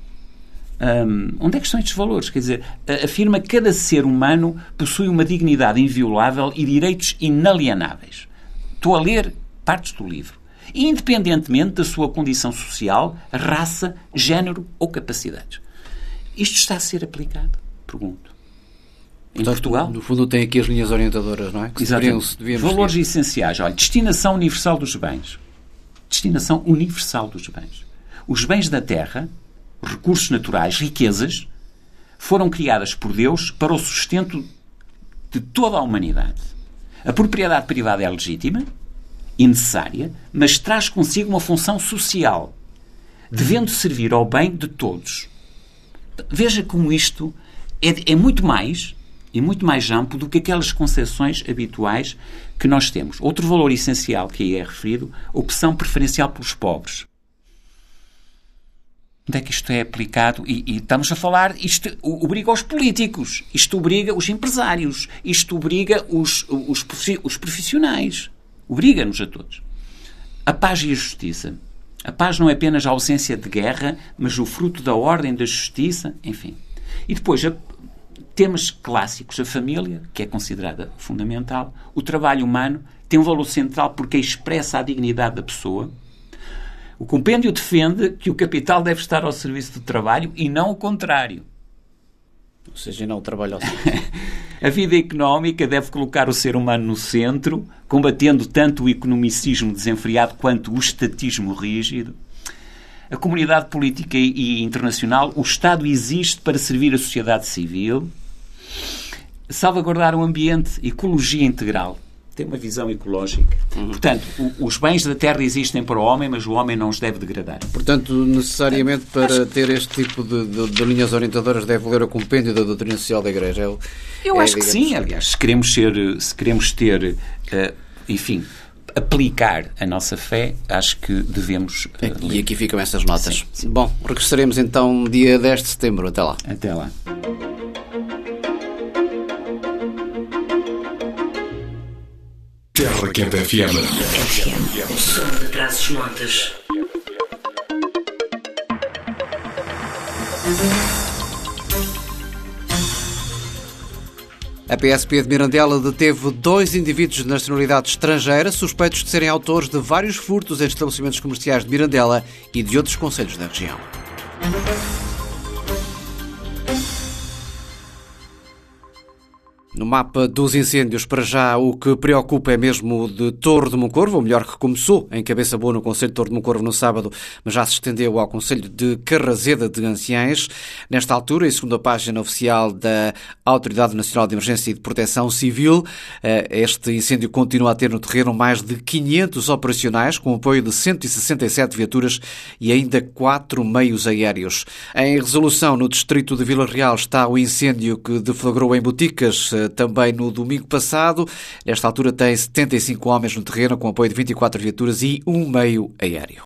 Um, onde é que estão estes valores? Quer dizer, afirma que cada ser humano possui uma dignidade inviolável e direitos inalienáveis. Estou a ler partes do livro. Independentemente da sua condição social, raça, género ou capacidades. Isto está a ser aplicado? Pergunto. Em Portanto, Portugal? No fundo tem aqui as linhas orientadoras, não é? Que Exatamente. Valores seguir. Essenciais. Olha, destinação universal dos bens. Destinação universal dos bens. Os bens da terra, recursos naturais, riquezas, foram criadas por Deus para o sustento de toda a humanidade. A propriedade privada é legítima e necessária, mas traz consigo uma função social, devendo servir ao bem de todos. Veja como isto é, é muito mais e muito mais amplo do que aquelas concepções habituais que nós temos. Outro valor essencial que aí é referido, opção preferencial pelos pobres. Onde é que isto é aplicado? E, e estamos a falar, isto obriga os políticos, isto obriga os empresários, isto obriga os, os, os profissionais, obriga-nos a todos. A paz e a justiça. A paz não é apenas a ausência de guerra, mas o fruto da ordem, da justiça, enfim. E depois, a, temas clássicos, a família, que é considerada fundamental, o trabalho humano tem um valor central porque expressa a dignidade da pessoa. O compêndio defende que o capital deve estar ao serviço do trabalho e não o contrário. Ou seja, não o trabalho ao serviço. A vida económica deve colocar o ser humano no centro, combatendo tanto o economicismo desenfreado quanto o estatismo rígido. A comunidade política e internacional, o Estado existe para servir a sociedade civil, salvaguardar o ambiente, ecologia integral. Tem uma visão ecológica. Uhum. Portanto, o, os bens da terra existem para o homem, mas o homem não os deve degradar. Portanto, necessariamente para ter este tipo de, de, de linhas orientadoras deve ler o compêndio da doutrina social da Igreja. É, Eu é, acho que sim, aliás. Se queremos, ser, se queremos ter, uh, enfim, aplicar a nossa fé, acho que devemos... Uh, e aqui ficam essas notas. Sim, sim. Bom, regressaremos então dia dez de setembro. Até lá. Até lá. Terra Quente F M. F M. Som de Trás-os-Montes. A P S P de Mirandela deteve dois indivíduos de nacionalidade estrangeira suspeitos de serem autores de vários furtos em estabelecimentos comerciais de Mirandela e de outros concelhos da região. No mapa dos incêndios, para já, o que preocupa é mesmo o de Torre de Moncorvo, ou melhor, que começou em Cabeça Boa, no concelho de Torre de Moncorvo, no sábado, mas já se estendeu ao concelho de Carrazeda de Anciães. Nesta altura, e segundo a página oficial da Autoridade Nacional de Emergência e de Proteção Civil, este incêndio continua a ter no terreno mais de quinhentos operacionais, com apoio de cento e sessenta e sete viaturas e ainda quatro meios aéreos. Em resolução, no distrito de Vila Real, está o incêndio que deflagrou em Boticas, também no domingo passado. Nesta altura tem setenta e cinco homens no terreno, com apoio de vinte e quatro viaturas e um meio aéreo.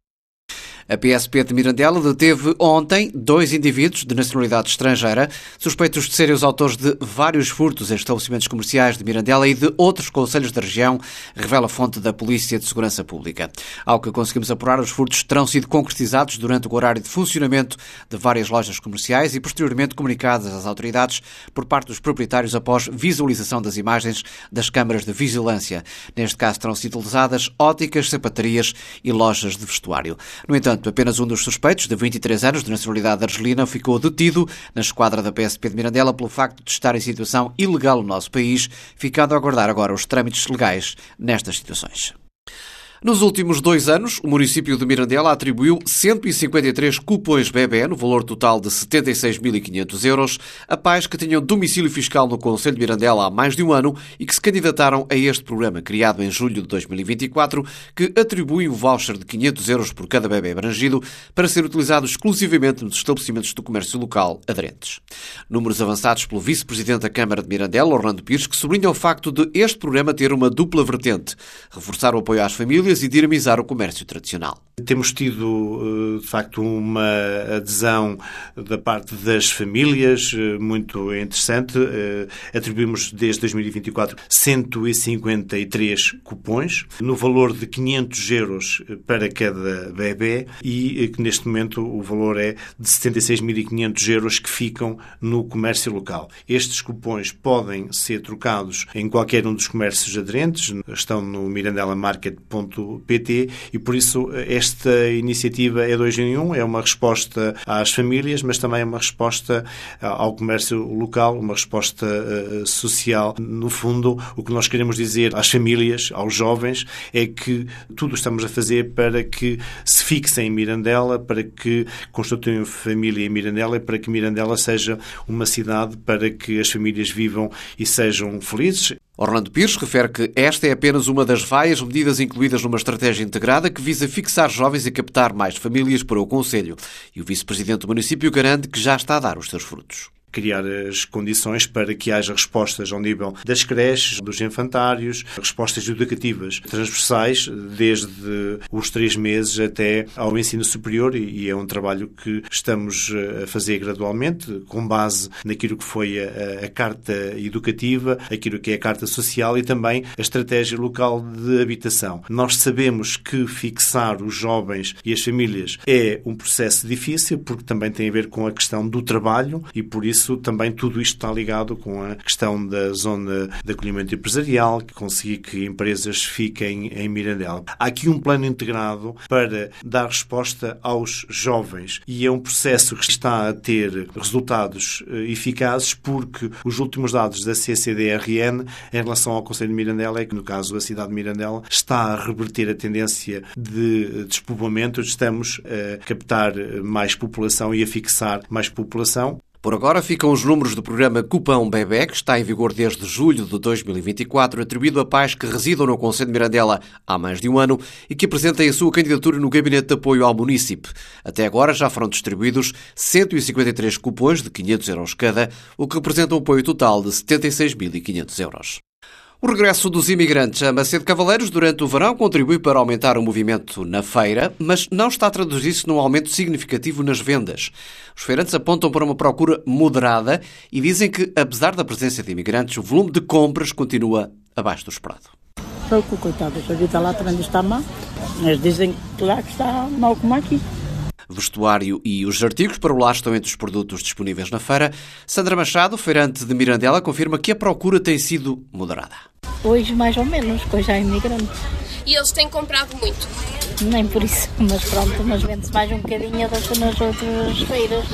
A P S P de Mirandela deteve ontem dois indivíduos de nacionalidade estrangeira, suspeitos de serem os autores de vários furtos em estabelecimentos comerciais de Mirandela e de outros concelhos da região, revela a fonte da Polícia de Segurança Pública. Ao que conseguimos apurar, os furtos terão sido concretizados durante o horário de funcionamento de várias lojas comerciais e posteriormente comunicadas às autoridades por parte dos proprietários após visualização das imagens das câmaras de vigilância. Neste caso terão sido lesadas óticas, sapatarias e lojas de vestuário. No entanto, apenas um dos suspeitos, de vinte e três anos, de nacionalidade argelina, ficou detido na esquadra da P S P de Mirandela pelo facto de estar em situação ilegal no nosso país, ficando a aguardar agora os trâmites legais nestas situações. Nos últimos dois anos, o município de Mirandela atribuiu cento e cinquenta e três cupões bebé, no valor total de setenta e seis mil e quinhentos euros, a pais que tinham domicílio fiscal no concelho de Mirandela há mais de um ano e que se candidataram a este programa, criado em julho de dois mil e vinte e quatro, que atribui um voucher de quinhentos euros por cada bebé abrangido para ser utilizado exclusivamente nos estabelecimentos do comércio local aderentes. Números avançados pelo vice-presidente da Câmara de Mirandela, Orlando Pires, que sublinha o facto de este programa ter uma dupla vertente: reforçar o apoio às famílias e dinamizar o comércio tradicional. Temos tido, de facto, uma adesão da parte das famílias muito interessante. Atribuímos desde dois mil e vinte e quatro cento e cinquenta e três cupões, no valor de quinhentos euros para cada bebé, e que neste momento o valor é de setenta e seis mil e quinhentos euros que ficam no comércio local. Estes cupões podem ser trocados em qualquer um dos comércios aderentes, estão no mirandela market ponto pt, e por isso esta iniciativa é dois em um, é uma resposta às famílias, mas também é uma resposta ao comércio local, uma resposta uh, social. No fundo, o que nós queremos dizer às famílias, aos jovens, é que tudo estamos a fazer para que se fixem em Mirandela, para que constituam família em Mirandela e para que Mirandela seja uma cidade para que as famílias vivam e sejam felizes. Orlando Pires refere que esta é apenas uma das várias medidas incluídas numa estratégia integrada que visa fixar jovens e captar mais famílias para o concelho. E o vice-presidente do município garante que já está a dar os seus frutos. Criar as condições para que haja respostas ao nível das creches, dos infantários, respostas educativas transversais, desde os três meses até ao ensino superior, e é um trabalho que estamos a fazer gradualmente, com base naquilo que foi a, a Carta Educativa, aquilo que é a Carta Social e também a Estratégia Local de Habitação. Nós sabemos que fixar os jovens e as famílias é um processo difícil, porque também tem a ver com a questão do trabalho, e por isso também tudo isto está ligado com a questão da zona de acolhimento empresarial, que conseguir que empresas fiquem em Mirandela. Há aqui um plano integrado para dar resposta aos jovens, e é um processo que está a ter resultados eficazes, porque os últimos dados da C C D R N em relação ao concelho de Mirandela é que, no caso, a cidade de Mirandela está a reverter a tendência de despovoamento. Estamos a captar mais população e a fixar mais população. Por agora ficam os números do programa Cupão Bebé, que está em vigor desde julho de dois mil e vinte e quatro, atribuído a pais que residam no concelho de Mirandela há mais de um ano e que apresentem a sua candidatura no Gabinete de Apoio ao Munícipe. Até agora já foram distribuídos cento e cinquenta e três cupões de quinhentos euros cada, o que representa um apoio total de setenta e seis mil e quinhentos euros. O regresso dos imigrantes a Macedo Cavaleiros durante o verão contribui para aumentar o movimento na feira, mas não está a traduzir-se num aumento significativo nas vendas. Os feirantes apontam para uma procura moderada e dizem que, apesar da presença de imigrantes, o volume de compras continua abaixo do esperado. Pouco, coitados, a vida lá também está má, mas dizem que lá que está mal como aqui. Vestuário e os artigos para o lar estão entre os produtos disponíveis na feira. Sandra Machado, feirante de Mirandela, confirma que a procura tem sido moderada. Hoje mais ou menos, pois já há imigrantes. E eles têm comprado muito? Nem por isso, mas pronto, mas vende-se mais um bocadinho do que nas outras feiras, não é?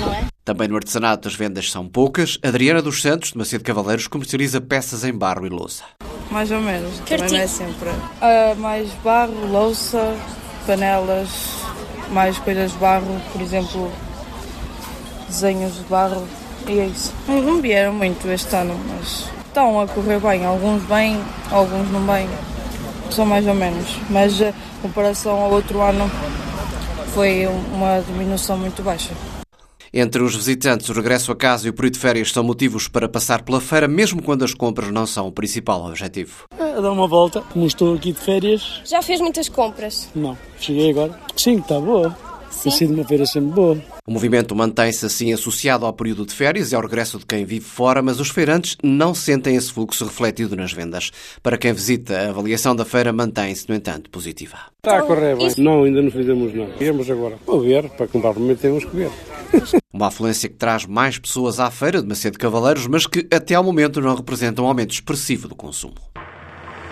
Também no artesanato as vendas são poucas. Adriana dos Santos, de Macedo Cavaleiros, comercializa peças em barro e louça. Mais ou menos, também não é sempre. Uh, mais barro, louça, panelas, mais coisas de barro, por exemplo, desenhos de barro, e é isso. Não vieram muito este ano, mas estão a correr bem, alguns bem, alguns não bem, são mais ou menos, mas em comparação ao outro ano foi uma diminuição muito baixa. Entre os visitantes, o regresso a casa e o período de férias são motivos para passar pela feira, mesmo quando as compras não são o principal objetivo. É dar uma volta, como estou aqui de férias. Já fez muitas compras? Não, cheguei agora. Sim, está boa. Tem sido uma feira sempre boa. O movimento mantém-se assim associado ao período de férias e ao regresso de quem vive fora, mas os feirantes não sentem esse fluxo refletido nas vendas. Para quem visita, a avaliação da feira mantém-se, no entanto, positiva. Está a correr bem. Não, ainda não fizemos nada. Viemos agora. Vou ver, para comprar primeiro temos que ver. Uma afluência que traz mais pessoas à feira de Macedo Cavaleiros, mas que até ao momento não representa um aumento expressivo do consumo.